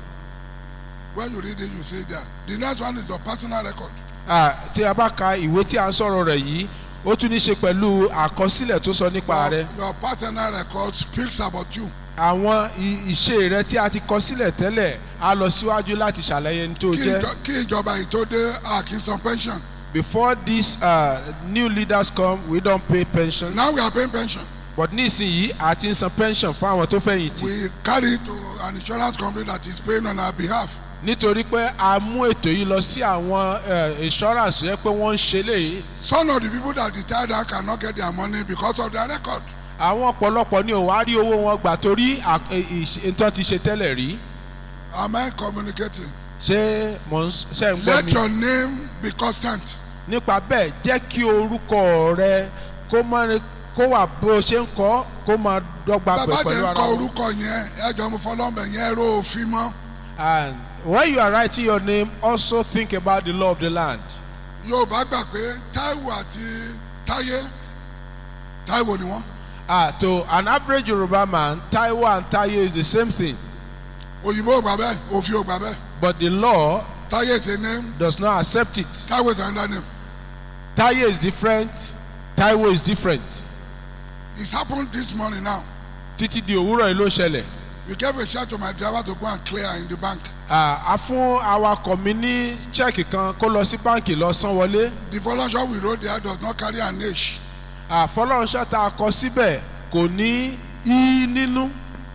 When you read it, you see that. The next one is your personal record. Ah, tí a bá ka ìwé tí a ń sọ̀rọ̀ rẹ̀ yìí, ó tún ní ṣe pẹ̀lú àkọsílẹ̀ tó sọ nípa Your, rẹ̀. your personal record speaks about you. Àwọn i- ìṣe rẹ tí a ti kọ sílẹ̀ tẹ́lẹ̀ á lọ síwájú láti ṣàlàyé ní tó Kí jẹ́. ìjọ- kí ìjọba yìí tó dé Atkinson pension. Before these uh, new leaders come, we don't pay pension. Now we are paying pension. But nísìnyí a ti ń san pension fún àwọn tó fẹ̀yìntì. We carry it to an insurance company that is paying on our behalf. Nítorí pé a mú ètò yìí lọ sí àwọn uh, insurance yẹ pé wọ́n ń ṣe léyìí. Some of the people that retired now cannot get their money because of their record. Àwọn ọ̀pọ̀lọpọ̀ ni ò wá rí owó wọn gbà torí à- ì- ì- nǹkan ti ṣe tẹ́lẹ̀ rí. Am I communicating? Ṣé mò ń s- ṣé ń gbọ́ Let mi? your name be constant. Nípa bẹ́ẹ̀ jẹ́ kí orúkọ rẹ kó má kó wà bó o ṣe ń kọ́ kó máa dọ́gba Bàbá pẹ̀ tẹ̀ pẹ̀lú ń ara kọ wọn. orúkọ yẹn, ẹjọ́ mo fọlọ́mọ yẹn ró òfin mọ́. And when you are writing your name, also think about the law of the land. Yorùbá gbà pé Táíwò àti Táyé Táíwò ni wọ́n. Ah, to an average Yoruba man, Taiwo and Taye is the same thing. Òyìnbó ò gbà bẹ́ẹ̀, òfin ò gbà bẹ́ẹ̀. But the law Táyé is a name, does not accept it. Táíwò is another name. Taye is different, Taiwo is different. It's happened this morning now. Títí di òwúrọ̀ yìí ló ṣẹlẹ̀. We gave a shout to my driver to go and clear in the bank. Ah, a fún awakọ̀ mi ní chẹ́ẹ̀kì kan kó lọ sí báǹkì lọ san wọlé. The volunteer we wrote there does not carry an H. Àfọlọ́runṣọ́ tá a kọ síbẹ̀ kò ní í nínú.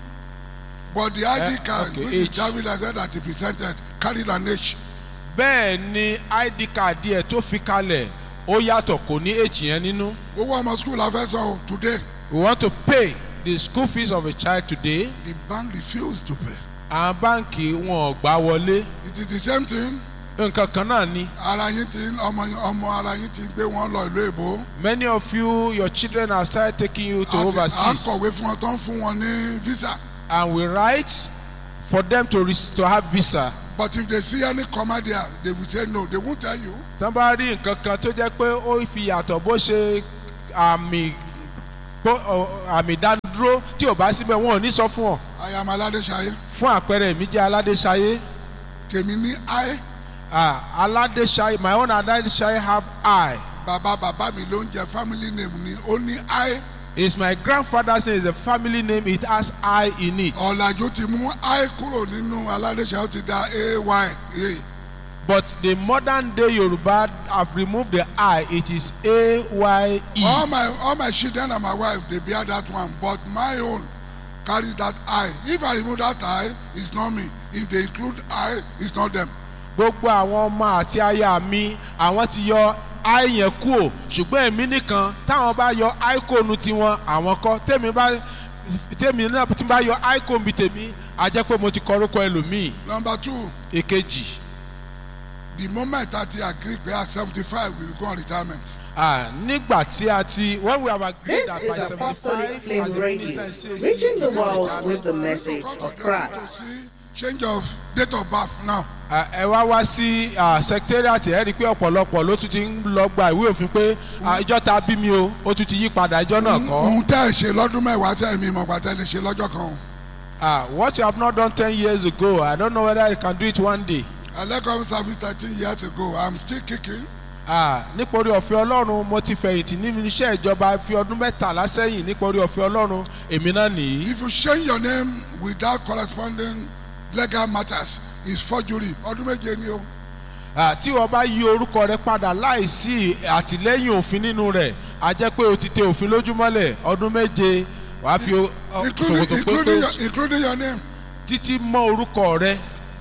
But the I D Eh, card okay, which is H. driving license that he presented carried an H. Bẹ́ẹ̀ ni I D card ẹ̀ tó fi kalẹ̀ ó yàtọ̀ kò ní H yẹn nínú. Owó ọmọ school la fẹ́ san o today. We want to pay the school fees of a child today. The bank refused to pay. Àwọn báǹkì wọn ò gbà wọlé. It is the same thing. Nǹkan kan náà ni. Ara yín ti ọmọ ọmọ ara yín ti gbé wọn lọ ìlú èbó. Many of you, your children have started taking you to À ń overseas. kọ̀wé fún wọn tó ń fún wọn ní visa. And we write for them to, re- to have visa. But if they see any comma there, they will say no. They won't tell you. tán bá rí nǹkan kan tó jẹ́ pé ó fi yàtọ̀ bó ṣe àmì àmì ìdánudúró tí ò bá síbẹ̀ wọn ò ní sọ fún ọ. I am Aládéṣayé. fún àpẹẹrẹ èmi jẹ́ Aládéṣayé. Tèmi ní I. ah Aládéṣayé, my own Aládéṣayé have I. Bàbá bàbá mi ló ń jẹ family name ni ó ní I. It's my grandfather's name, it's a family name, it has I in it. Ọ̀làjú ti mú I kúrò nínú Aládéṣayé, ó ti da A Y. But the modern day Yoruba have removed the I, it is A Y E. All my all my children and my wife, they bear that one, but my own carries that I. If I remove that I, it's not me. If they include I, it's not them. Gbogbo àwọn ọmọ àti aya mi, àwọn ti yọ I yẹn kúò, ṣùgbọ́n èmi nìkan táwọn bá yọ I kóònù tiwọn, àwọn kọ́ tèmi bá tèmi náà tí bá yọ I kóònù bí tèmi, a jẹ́ pé mo ti kọ orúkọ ẹlòmíì. Number two. Èkejì. The moment that he agreed we are seventy-five, we will go on retirement. Ah, nígbà tí a ti when we have agreed This that by is Apostolic seventy-five Flame as a Radio, minister in C A C, reaching the we go world retirement. with the message of Christ. Change of date of birth now. Ẹ wá wá sí secretariat ẹ rí i pé ọ̀pọ̀lọpọ̀ ló tún ti ń lọ gba ìwé òfin pé ìjọ ta bí mi o ó tún ti yí padà ìjọ náà kọ́. Ohun tẹ́ ẹ ṣe lọ́dún mẹ́wàá sẹ́yìn mi mọ̀ pàtẹ́ lè ṣe lọ́jọ́ kan. Ah, what you have not done ten years ago, I don't know whether you can do it one day. I left government service thirteen years ago. I'm still kicking. Ah, nípòrí ọ̀fẹ́ Ọlọ́run mo ti fẹ̀yìntì nínú iṣẹ́ ìjọba fi ọdún mẹ́tàlá sẹ́yìn nípòrí ọ̀fẹ́ Ọlọ́run èmi náà nìyí. If you change your name without corresponding legal matters, it's forgery. Ọdún méje ni o. Ah, tí wọ́n bá yí orúkọ rẹ padà láìsí àtìlẹ́yìn òfin nínú rẹ̀, a jẹ́ pé o ti tẹ òfin lójúmọ́lẹ̀ ọdún méje wàá fi Including, including, your, including your name. títí mọ́ orúkọ rẹ.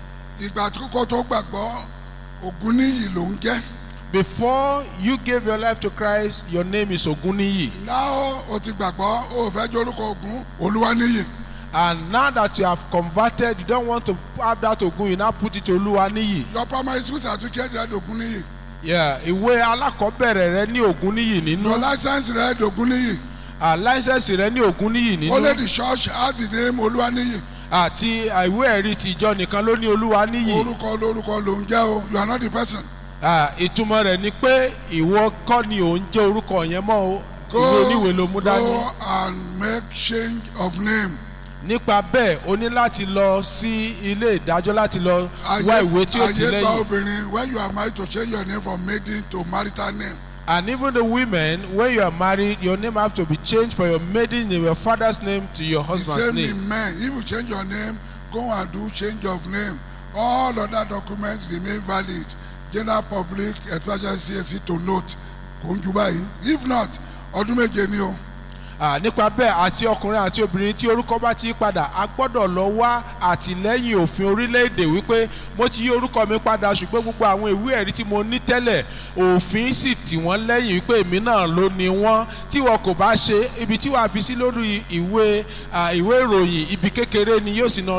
Ìgbà àkọ́kọ́ tó gbàgbọ́ Ògúnníyì ló ń jẹ́. Before you gave your life to Christ, your name is Oguniyi. Now o ti gbàgbọ́ o fẹ́ jẹ́ orúkọ Ògún Olúwaníyì. And now that you have converted, you don't want to have that Ogun, you now put it to Oluwaniyi. Your primary school certificate read Ògúnníyì. Yeah, ìwé alákọ̀ọ́bẹ̀rẹ̀ rẹ ní Ògúnníyì nínú. Your license read Ògúnníyì. Ah, license rẹ ní Ògúnníyì nínú. Only the church has the name Olúwaníyì. Àti ìwé ẹ̀rí ti ìjọ nìkan ló ní Olúwaníyì. Orúkọ lórúkọ ló ń jẹ́ o. You are not the person. Ah, ìtumọ̀ rẹ̀ ni pé ìwọ kọ́ ni ò ń jẹ́ orúkọ yẹn mọ́ o. Ìwé oníwèé ló mú dání. Go and make change of name. Nípa bẹ́ẹ̀ o ní láti lọ sí ilé ìdájọ́ láti lọ wá ìwé tí ó ti Ayé gba lẹ́yìn. obìnrin when you are married to change your name from maiden to marital name. And even the women, when you are married, your name have to be changed from your maiden name, your father's name, to your husband's The same name. in men. If you change your name, go and do change of name. All other documents remain valid. General public, especially C A C, to note. Kò ń ju báyìí. If not, ọdún méje ni o. Ah, nípa bẹ́ẹ̀ àti ọkùnrin àti obìnrin tí orúkọ bá ti yí padà a gbọ́dọ̀ lọ wá àtìlẹ́yìn òfin orílẹ̀-èdè wípé mo ti yí orúkọ mi padà ṣùgbọ́n gbogbo àwọn ìwé ẹ̀rí tí mo ní tẹ́lẹ̀ òfin sì tì wọ́n lẹ́yìn wípé èmi náà ló ní wọ́n tí wọn kò bá ṣe ibi tí wàá fi sí lórí ìwé ìwé ìròyìn ibi kékeré ni yóò sì ná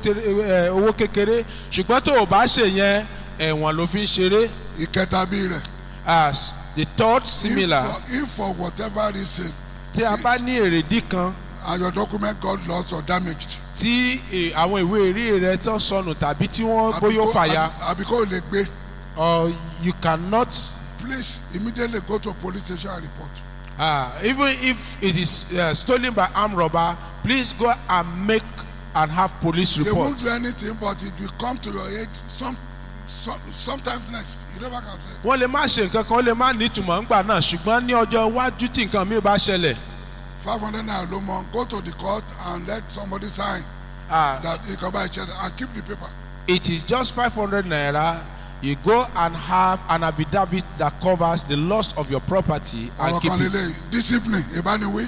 owó kékeré ṣùgbọ́n tó o bá ṣe yẹn ẹ̀wọ̀n ló fi ń ṣeré. Ìkẹta bí rẹ̀. As the third similar. If for, if for whatever reason. Tí a bá ní èrèdí kan. And your document got lost or damaged. Tí àwọn ìwé ẹ̀rí rẹ tán sọnù tàbí tí wọ́n bóyá fàya. Àbí kò lè gbé. Or you cannot. Please immediately go to police station and report. Uh, even if it is uh, stolen by armed robber, please go and make and have police report. They won't do anything, but it will come to your aid some, some sometimes next. You never can say. Wọ́n lè má ṣe nǹkan kan, wọ́n lè má ní ìtumọ̀ ńgbà náà, ṣùgbọ́n ní ọjọ́ iwájú tí nǹkan mi bá ṣẹlẹ̀. Five hundred naira ló mọ, go to the court and let somebody sign uh, that you can buy a check and keep the paper. It is just five hundred naira. You go and have an affidavit that covers the loss of your property and Our keep it. Discipline, ìbániwí.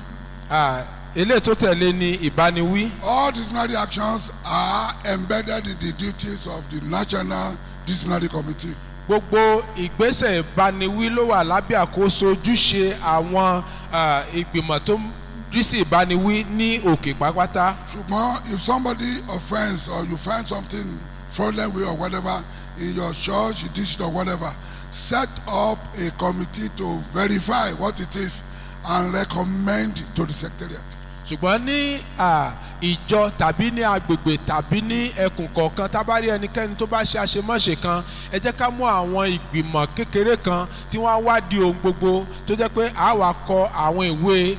Eléyìí tó tẹ̀lé ni ìbániwí. All disciplinary actions are embedded in the duties of the National Disciplinary Committee. Gbogbo ìgbésẹ̀ ìbániwí ló wà lábẹ́ àkóso ojúṣe àwọn ìgbìmọ̀ tó ń rí sí ìbániwí ní òkè pátápátá. Ṣùgbọ́n if somebody offends or you find something fraudulent way or whatever in your church, district or whatever, set up a committee to verify what it is and recommend to the secretariat. Ṣùgbọ́n ní ìjọ tàbí ní agbègbè tàbí ní ẹkùn kọ̀ọ̀kan tá bá rí ẹnikẹ́ni tó bá ṣe àṣemáṣe kan ẹ jẹ́ ká mú àwọn ìgbìmọ̀ kékeré kan tí wọ́n á wádìí ohun gbogbo tó jẹ́ pé a wá kọ àwọn ìwé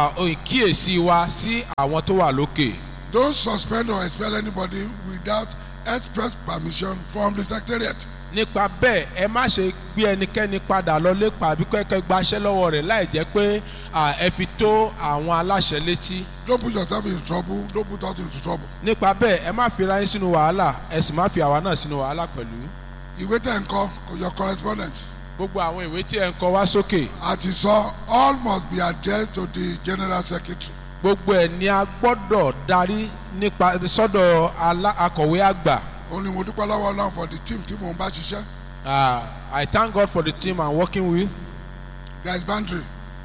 ìkíyèsí wa sí àwọn tó wà lókè. Don't suspend or expel anybody without express permission from the secretariat. nípa bẹ́ẹ̀ ẹ má ṣe gbé ẹnikẹ́ni padà lọ lépa àbí kẹ́kẹ́ gbaṣẹ́ lọ́wọ́ rẹ̀ láì jẹ́ pé ẹ fi tó àwọn aláṣẹ létí. Don't put yourself in trouble. Don't put us into trouble. nípa bẹ́ẹ̀ ẹ má fi ra yín sínú wàhálà ẹ sì má fi àwa náà sínú wàhálà pẹ̀lú. Ìwé tẹ̀ ń kọ your correspondence. gbogbo àwọn ìwé tí ẹ ń kọ wá sókè. Àti sọ all must be addressed to the general secretary. gbogbo ẹ̀ ni a gbọ́dọ̀ darí nípa sọ́dọ̀ akọ̀wé àgbà. Ó ní mo dúpẹ́ lọ́wọ́ Ọlọ́run for the team tí mò ń bá ṣiṣẹ́. Uh, I thank God for the team I'm working with. There is boundary.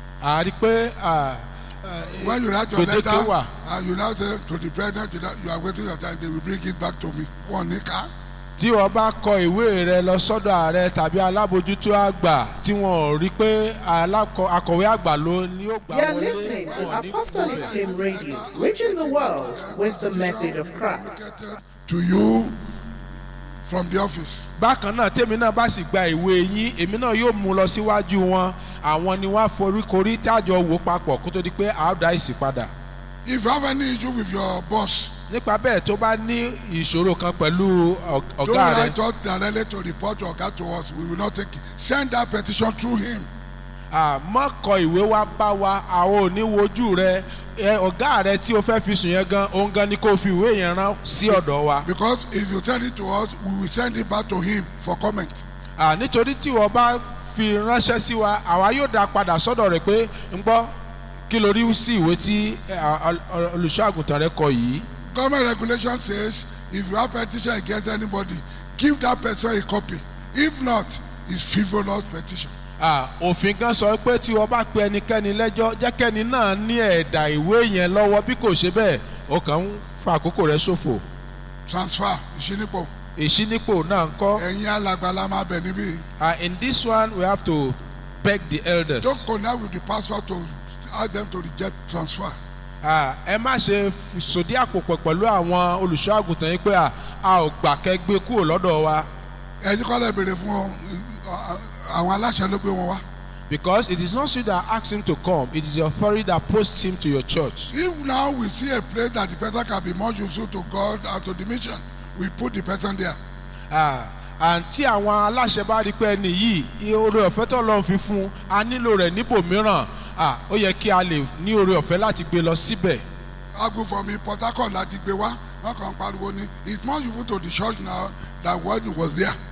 A rí pé when you write your letter wà. and you now say to the president you are wasting your time, they will bring it back to me. Wọ́n ní ká. tí wọ́n bá kọ ìwé rẹ lọ sọ́dọ̀ ààrẹ tàbí alábòjútó àgbà tí wọ́n rí pé akọ̀wé àgbà ló ní ó gbà wọlé. You are listening to Apostolic Flame Radio, reaching the world with the message of Christ. To you from the office. bákan náà tèmi náà bá sì gba ìwé yín èmi náà yóò mú lọ síwájú wọn àwọn ni wọ́n á foríkorí tájọ wò papọ̀ kó tó di pé a ó dá ìsìn padà. If you have any issue with your boss. nípa bẹ́ẹ̀ tó bá ní ìṣòro kan pẹ̀lú ọ̀gá rẹ. Don't write us directly to report your ọ̀gá to us, we will not take it. Send that petition through him. àmọ́ kọ ìwé wá bá wa àwọn ò ní wojú rẹ ọ̀gá rẹ tí o fẹ́ fi sùn yẹn gan òun gan ni kò fi ìwé yẹn rán sí ọ̀dọ̀ wa. Because if you send it to us, we will send it back to him for comment. nítorí tí wọ́n bá fi ránṣẹ́ sí wa àwa yóò dá padà sọ́dọ̀ rẹ̀ pé ń gbọ́ kí ló rí sí ìwé tí olùṣọ́àgùntàn rẹ kọ yìí. Government regulation says if you have petition against anybody, give that person a copy. If not, it's frivolous petition. òfin kan sọ pé tí wọ́n bá pe ẹnikẹ́ni lẹ́jọ́ jẹ́ kẹ́ni náà ní ẹ̀dà ìwé yẹn lọ́wọ́ bí kò ṣe bẹ́ẹ̀ ó kàn ń fa àkókò rẹ̀ ṣòfò. Transfer ìṣínípò. ìṣínípò náà ń kọ́. ẹ̀yin alàgbà la máa bẹ̀ níbí. in this one we have to beg the elders. Don't connect with the pastor to ask them to reject transfer. ẹ má ṣe sòdí àpòpọ̀ pẹ̀lú àwọn olùṣọ́ àgùntàn yìí pé a ò gbà kẹ́ gbé kúrò lọ́dọ̀ wa. ẹ̀yin kọ́ lè béèrè fún àwọn aláṣẹ ló gbé wọn wá. Because it is not you that ask him to come, it is the authority that posts him to your church. If now we see a place that the person can be more useful to God and to the mission, we put the person there. Ah, and tí àwọn aláṣẹ bá rí pé ẹni yìí oore ọ̀fẹ́ tó lọ́n fi fún a nílò rẹ̀ níbòmíràn ah ó yẹ kí a lè ní oore ọ̀fẹ́ láti gbé lọ síbẹ̀. Agu from me Port Harcourt láti gbé wá wọn kàn pariwo ni it's more useful to the church now than when it was there.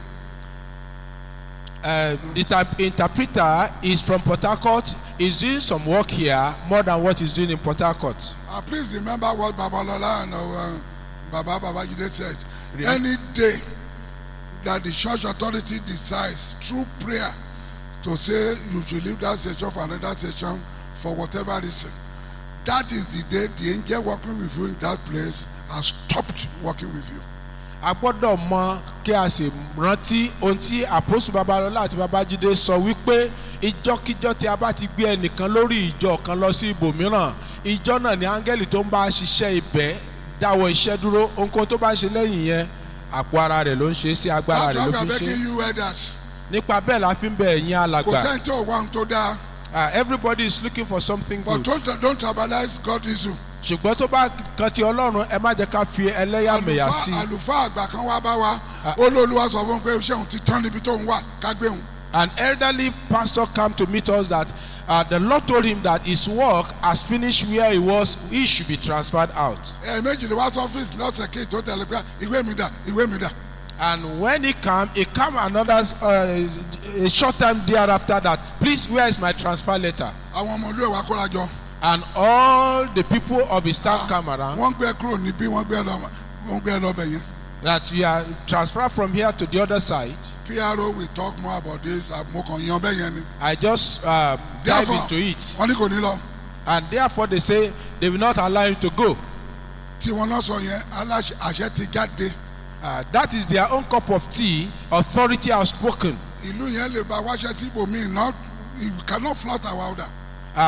Uh, the interpreter is from Port Harcourt. He's doing some work here more than what he's doing in Port Harcourt. Uh, please remember what Babalola and uh, Baba Babajide said. Really? Any day that the church authority decides through prayer to say you should leave that session for another session for whatever reason, that is the day the angel working with you in that place has stopped working with you. A gbọ́dọ̀ mọ̀ kí a sì rántí ohun tí àpòsù Babalọ́lá àti Babájídé sọ wípé ìjọ́kíjọ́ tí a bá ti gbé ẹnìkan lórí ìjọ kan lọ sí ibòmíràn ìjọ náà ni áńgẹ́lì tó ń bá ṣiṣẹ́ ibẹ̀ dáwọ́ iṣẹ́ dúró ohunkóhun tó bá ṣe lẹ́yìn yẹn àpò ara rẹ̀ ló ń ṣe sí agbára rẹ̀ ló fi ṣe. That's why we are making you elders. nípa bẹ́ẹ̀ la fi ń bẹ ẹ̀yin alàgbà. Kò sẹ́ni tó wà ń tó dáa. Everybody is looking for something good. But don't don't tribalize God issue. ṣùgbọ́n tó bá kan ti Ọlọ́run ẹ má jẹ́ ká fi ẹlẹ́yàmẹ̀yà sí. àlùfáà àgbà kan wá bá wa olóòlùwà sọ fún pé iṣẹ́ òun ti tán níbi tó ń wà ká gbé òun. An elderly pastor came to meet us that uh, the Lord told him that his work has finished where he was, he should be transferred out. ẹ méjì ni wá sí ọ́fíìsì lọ́sẹ̀ kí tó tẹ̀lé pé ìwé mi dà ìwé mi dà. And when he came, he came another uh, a short time thereafter that, please, where is my transfer letter? àwọn ọmọ olú ẹ̀wà kóra jọ. And all the people of his staff come around. wọ́n gbé kúrò níbí wọ́n gbé lọ wọ́n gbé lọ bẹ̀yẹn. That you are transferred from here to the other side. P R O will talk more about this. mo kàn yan bẹ́yẹn ni. I just uh, dive into it. wọ́n ní kò ní lọ. And therefore they say they will not allow him to go. tí wọ́n náà sọ yẹn aláṣẹ àṣẹ ti jáde. Uh, that is their own cup of tea. Authority has spoken. ìlú yẹn lè ba wáṣẹ sí ibòmíì not you cannot flout our order. Uh,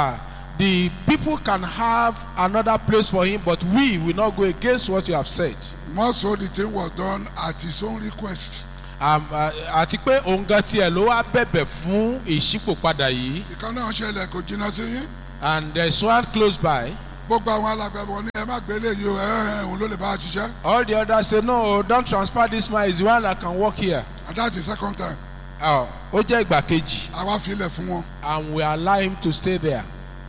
the people can have another place for him, but we will not go against what you have said. More so, the thing was done at his own request. Um, uh, àti pé òun gan tiẹ̀ ló wá bẹ̀bẹ̀ fún ìṣípòpadà yìí. Ìkan náà ṣẹlẹ̀ kò jìnnà sí yín. And there is one close by. Gbogbo àwọn alágbàbọ̀ ní ẹ má gbé léyìí o, ẹ ẹ òun ló lè bá a ṣiṣẹ́. All the others say no, don't transfer this man, he's the one that can work here. And that's the second time. Ó jẹ́ ìgbà kejì. Àwa filẹ̀ fún wọn. And we allow him to stay there.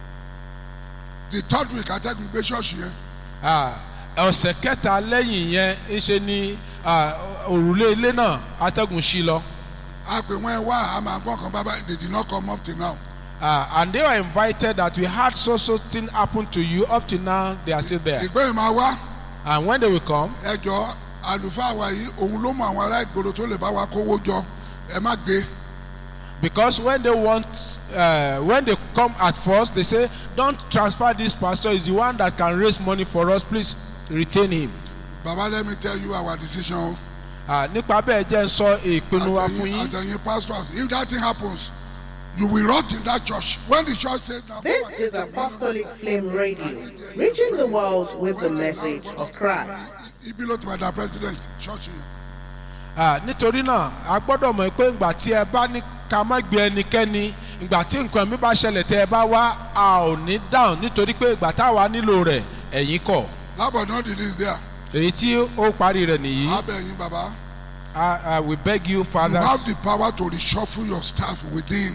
The third week atẹ́gùn gbé ṣọ́ọ̀ṣì yẹn. Ah, ọ̀sẹ̀ kẹta lẹ́yìn yẹn ṣe ni òrùlé ilé náà atẹ́gùn ṣí lọ. A pè wọ́n ẹ wá àmà gbọ́n kan bábá they did not come up till now. Uh, and they were invited that we had so so thing happen to you up to now they are still there. Ìgbẹ́ máa wá. And when they will come. Ẹ jọ àlùfáà wa yìí òun ló mọ àwọn ará ìgboro tó lè bá wa kówó jọ ẹ má gbé. Because when they want uh, when they come at first they say don't transfer this pastor, is the one that can raise money for us, please retain him. Baba, let me tell you our decision. Nípa bẹ́ẹ̀ jẹ́ sọ ìpinnu wa fún yín. Àtẹ̀yìn pastors, if that thing happens, you will rot in that church. When the church says now. This is Apostolic Flame Radio, reaching the world with the message of Christ. Ibi ló ti bá da president church yìí. Nítorí náà a gbọ́dọ̀ mọ̀ pé ìgbà tí ẹ bá ní ká má gbé ẹnikẹ́ni, ìgbà tí nǹkan mi bá ṣẹlẹ̀ tẹ́ ẹ bá wá a ò ní dáhùn nítorí pé ìgbà táwa nílò rẹ̀ ẹ̀yin kọ̀. Lábọ̀ náà did this there. Èyí tí ó parí rẹ̀ nìyí. Abẹ́yìn bàbá. I we beg you, fathers. You have the power to reshuffle your staff within.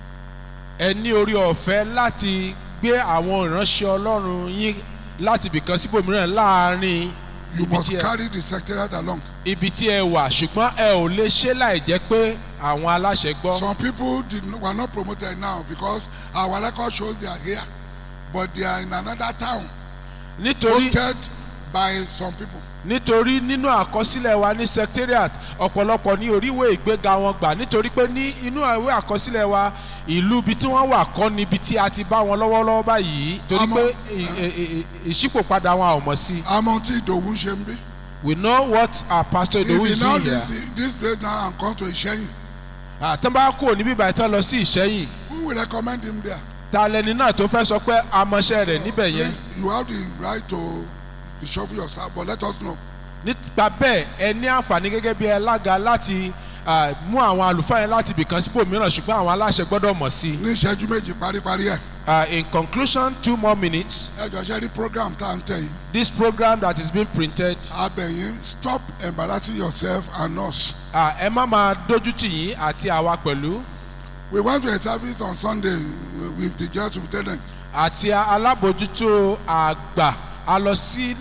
Ẹ ní orí ọ̀fẹ́ láti gbé àwọn ìránṣẹ́ Ọlọ́run yín láti ibìkan síbòmíràn láàárín. You must carry the secretariat along. Ibi tí ẹ wà ṣùgbọ́n ẹ ò lè ṣe láì jẹ́ pé àwọn aláṣẹ gbọ́. Some people did not, were not promoted now because our record shows they are here, but they are in another town. Nítorí posted by some people. Nítorí nínú àkọsílẹ̀ wa ní secretariat ọ̀pọ̀lọpọ̀ ní oríwé ìgbéga wọn gbà nítorí pé ní inú ìwé àkọsílẹ̀ wa ìlú ibi tí wọ́n wà kọ́ níbi tí a ti bá wọn lọ́wọ́lọ́wọ́ báyìí torí pé ìṣípòpadà wọn ò mọ̀ sí. Àmọ́ tí Ìdòwú ṣe ń bí. We know what our pastor Ìdòwú is doing here. If you know this, this place now and come to Ìṣẹ́yìn. Tán bá kúrò níbí ìbàdàn tán lọ sí Ìṣẹ́yìn. Who will recommend him there? Ta lẹni náà tó fẹ́ sọ pé amọ̀ṣẹ́ rẹ̀ níbẹ̀ yẹn. You have the right to reshuffle your staff, but let us know. Nípa bẹ́ẹ̀ ẹ ní àǹfààní gẹ́gẹ́ bí alága láti mú àwọn àlùfáà yẹn láti ibìkan sípò mìíràn ṣùgbọ́n àwọn aláṣẹ gbọ́dọ̀ mọ̀ sí. Ní ìṣẹ́jú méjì paríparí ẹ̀. In conclusion, two more minutes. Ẹ jọ ṣe rí program tá à ń tẹ̀ yìí. This program that is being printed. Abẹ̀yìn stop embarrassing yourself and us. Ẹ má máa dójú tì yín àti àwa pẹ̀lú. We went to a service on Sunday with the church superintendent. Àti alábòjútó àgbà a lọ sí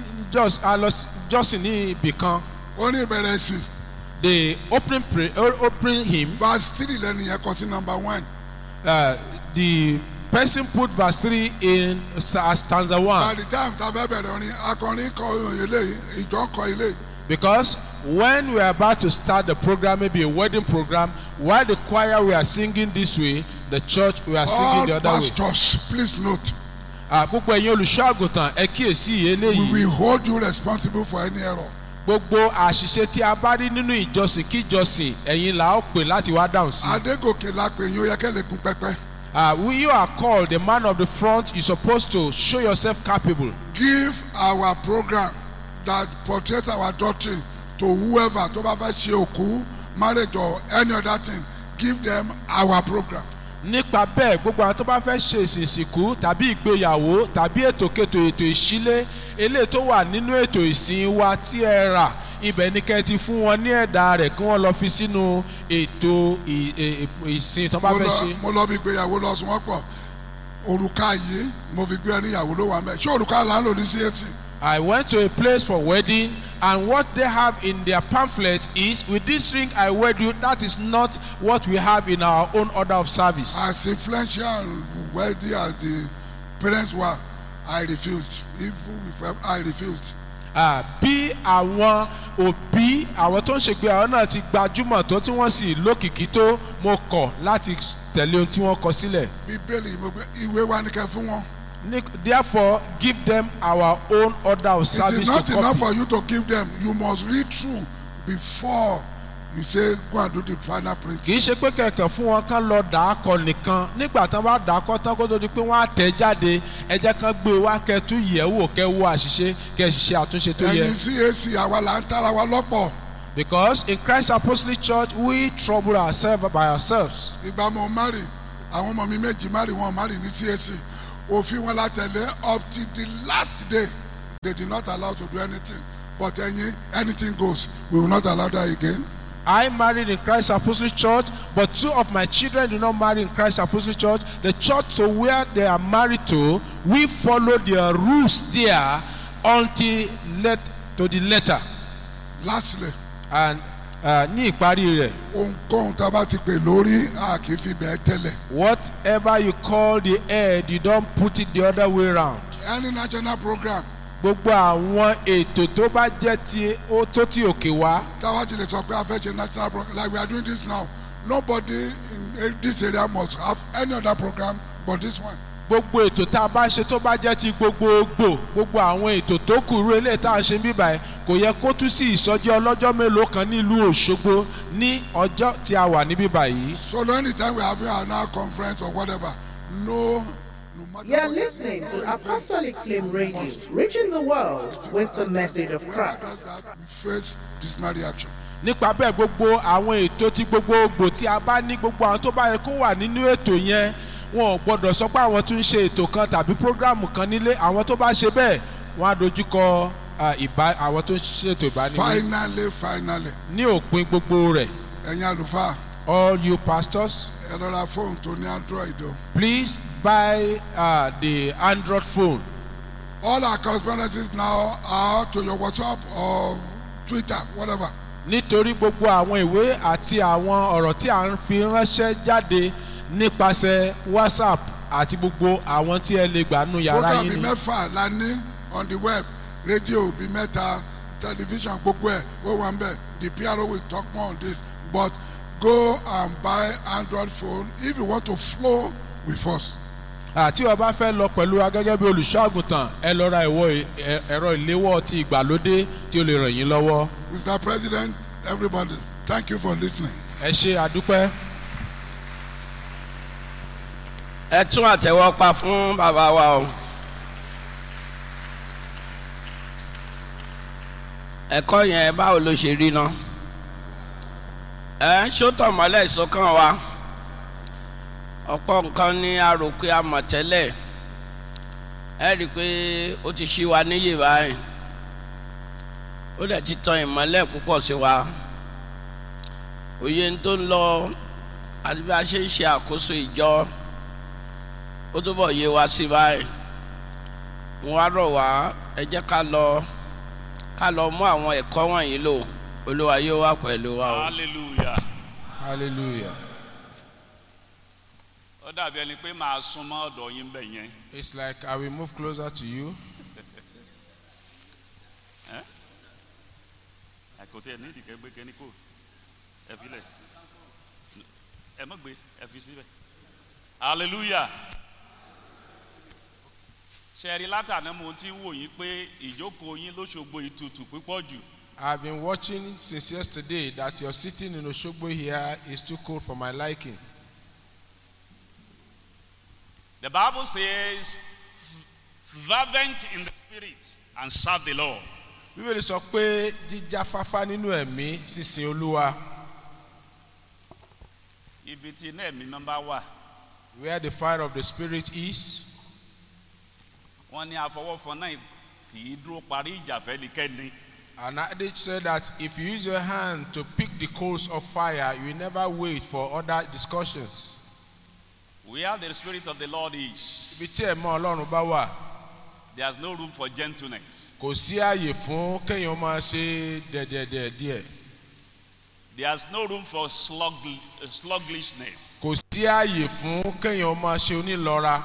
jọ́sìn ní ibì kan. Ó ní ìbẹ̀rẹ̀ sí. The opening pray, opening hymn. Verse three lẹ́nu yẹn kọ sí number one. Uh, the person put verse three in as stanza one. By the time tá a fẹ́ bẹ̀rẹ̀ orin akọrin kọ ilé ìjọ kọ ilé. Because when we are about to start the program, maybe a wedding program, while the choir we are singing this way, the church we are singing all the other pastors, way. All pastors, please note. Gbogbo ẹ̀yin olùṣọ́ àgùntàn ẹ kíyèsí eléyìí. We will hold you responsible for any error. Gbogbo àṣìṣe tí a bá rí nínú ìjọsìn kí ìjọsìn ẹ̀yin là ó pè láti wá dáhùn sí. Adégòkè la pè yín ó yẹ kẹ́ lè kún pẹ́pẹ́. Uh, when you are called the man of the front, you're supposed to show yourself capable. Give our program that portrays our doctrine to whoever tó bá fẹ́ ṣe òkú, marriage or any other thing. Give them our program. Nípa bẹ́ẹ̀ gbogbo àwọn tó bá fẹ́ ṣe ìsìnkú tàbí ìgbéyàwó tàbí ètòkètò ètò ìṣílé eléyìí tó wà nínú ètò ìsìn wa tí ẹ rà ibẹ̀ ní kẹ́ ti fún wọn ní ẹ̀dà rẹ̀ kí wọ́n lọ fi sínú ètò ìsìn tó bá fẹ́ ṣe. Mo lọ bí ìgbéyàwó lọ sùn wọ́n pọ̀ òrùka yìí mo fi gbé ẹni ìyàwó ló wà mẹ́ ṣé òrùka là ń lò ní C A T. I went to a place for wedding and what they have in their pamphlet is with this ring I wed you. That is not what we have in our own order of service. As influential and wealthy as the parents were, I refused. Even if I refused. Ah, bí àwọn òbí àwọn tó ń ṣègbéyàwó náà ti gbajúmọ̀ tó tí wọ́n sì lókìkí tó mo kọ̀ láti tẹ̀lé ohun tí wọ́n kọ sílẹ̀. Bíbélì ìwé wa ni kẹ́ fún wọn. Therefore, give them our own order of service. It is not to enough copy. for you to give them. You must read through before You say go and do the final print. kì í ṣe pé kẹ̀kẹ́ fún wọn kán lọ dà á kọ nìkan nígbà tán bá dà á kọ tán kó tó di pé wọ́n á tẹ̀ jáde ẹ jẹ́ kán gbé wá kẹ́ tún yẹ̀ wò kẹ́ wo àṣìṣe kẹ́ ṣe àtúnṣe tó yẹ. Ẹ̀yin C A C àwa là ń tara wa lọ́pọ̀. Because in Christ Apostolic Church we trouble ourselves by ourselves. Ìgbà mo marry àwọn ọmọ mi méjì marry wọn marry ní C A C òfin wọn la tẹ̀lé up till the last day they did not allow to do anything but ẹ̀yin anything goes we will not allow that again. I married in Christ Apostolic Church, but two of my children did not marry in Christ Apostolic Church. The church to where they are married to, we follow their rules there until let to the letter. Lastly, And uh, ní ìparí rẹ̀. ohunkóhun tá a bá ti pè lórí a kì í fi bẹ́ẹ̀ tẹ́lẹ̀. Whatever you call the head, you don't put it the other way round. Any national program Gbogbo àwọn ètò tó bá jẹ́ ti ó tó ti òkè wá. táwa ti lè sọ pé a fẹ́ ṣe national program like we are doing this now nobody in this area must have any other program but this one. Gbogbo ètò tá a bá ṣe tó bá jẹ́ ti gbogbogbò gbogbo àwọn ètò tó kù rú eléyìí tá a ṣe ń bíbà ẹ̀ kò yẹ kó tún sí ìsọjí ọlọ́jọ́ mélòó kan nílùú Òṣogbo ní ọjọ́ tí a wà ní bíbà yìí. So anytime we are having an hour conference or whatever no. You are listening to Apostolic Flame Radio, reaching the world with the message of Christ. Face dismal reaction. Nípa bẹ́ẹ̀ gbogbo àwọn ètò tí gbogbogbò tí a bá ní gbogbo àwọn tó bá yẹ kó wà nínú ètò yẹn wọn ò gbọdọ̀ sọ pé àwọn tún ń ṣe ètò kan tàbí prógráàmù kan nílé àwọn tó bá ṣe bẹ́ẹ̀ wọ́n á dojúkọ ìbá àwọn tó ń ṣètò ìbánilé. Finally, finally. Ní òpin gbogbo rẹ̀. Ẹ̀yin àlùfáà. All you pastors. Ẹ lọ ra fóònù tó ní Android o. Please buy uh, the Android phone. All our correspondences now are to your WhatsApp or Twitter, whatever. Nítorí gbogbo àwọn ìwé àti àwọn ọ̀rọ̀ tí à ń fi ránṣẹ́ jáde nípasẹ̀ WhatsApp àti gbogbo àwọn tí ẹ lè gbà nù yàrá yín ni. Program bíi mẹ́fà la ní on the web, rédíò bíi mẹ́ta, tẹlifíṣàn gbogbo ẹ̀ ó wà ń bẹ̀. The P R O will talk more on this but go and buy Android phone if you want to flow with us. Àti ó bá fẹ́ lọ pẹ̀lú agẹ́gẹ́ bí olùṣọ́àgùntàn ẹ lọ ra ìwọ ẹ̀rọ ìléwọ́ ti ìgbàlódé tí ó lè ràn yín lọ́wọ́. Mister President, everybody, thank you for listening. Ẹ ṣe àdúpẹ́. Ẹ tún àtẹ́wọ́ pa fún bàbá wa o. Ẹ̀kọ́ yẹn báwo ló ṣe rí ná? Ẹ ṣótọ̀ mọ́lẹ̀ ìsọ̀kan wa. Ọ̀pọ̀ nǹkan ní àròkè àmọ̀tẹ́lẹ̀. Ẹ rí i pé ó ti ṣí wa níyì báyìí. Ó dẹ̀ ti tan ìmọ́lẹ̀ púpọ̀ sí wa. Òye tó ń lọ àti bí a ṣe ń ṣe àkóso ìjọ ó túbọ̀ yé wa sí báyìí. Mo wá rọ̀ wá ẹ jẹ́ ká lọ ká lọ mú àwọn ẹ̀kọ́ wọ̀nyí lò. Olúwa yóò wà pẹ̀lú wa o. Hallelujah. Hallelujah. Ó dàbí ẹni pé màá súnmọ́ ọ̀dọ̀ yín bẹ̀ yẹn. It's like I will move closer to you. Kò tí ẹ ní ìdíkẹ́ gbé kẹ́ni kò ẹ fi lẹ̀ ẹ mọ̀ gbé ẹ fi síbẹ̀. Hallelujah. Ṣẹ̀rí látàná mo ti ń wò yín pé ìjókòó yín lóṣogbo ìtutù púpọ̀ jù. I've been watching since yesterday that your sitting in Osogbo here is too cold for my liking. The Bible says, fervent in the spirit and serve the Lord. Bíbélì sọ pé jíjáfáfá nínú ẹ̀mí sísìn Olúwa. Ibi tí iná ẹ̀mí náà bá wà. Where the fire of the spirit is. Wọ́n ní àfọwọ́fọ náà kì í dúró parí ìjà fẹ́nikẹ́ni. An adage said that if you use your hand to pick the coals of fire, you will never wait for other discussions. Where the spirit of the Lord is, Ibi tí ẹ̀mọ́ Ọlọ́run bá wà. There is no room for gentleness. Kò sí àyè fún kéèyàn máa ṣe dẹ̀dẹ̀dẹ̀ díẹ̀. There is no room for slug, uh, sluggishness. Kò sí àyè fún kéèyàn máa ṣe onílọ́ra.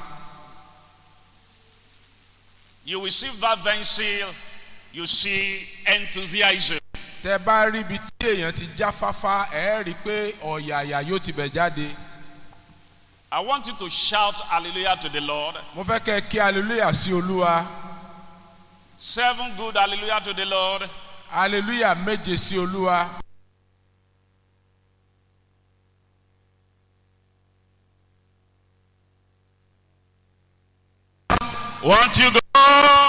You will see fervency, you see enthusiasm. Tẹ́ bá rí ibi tí èèyàn ti jáfáfá ẹ rí i pé ọ̀yàyà yóò ti bẹ̀ jáde. I want you to shout hallelujah to the Lord. Mo fẹ́ kẹ́ ẹ kí hallelujah sí Olúwa. Seven good hallelujah to the Lord. Hallelujah méje sí Olúwa. Won't you go?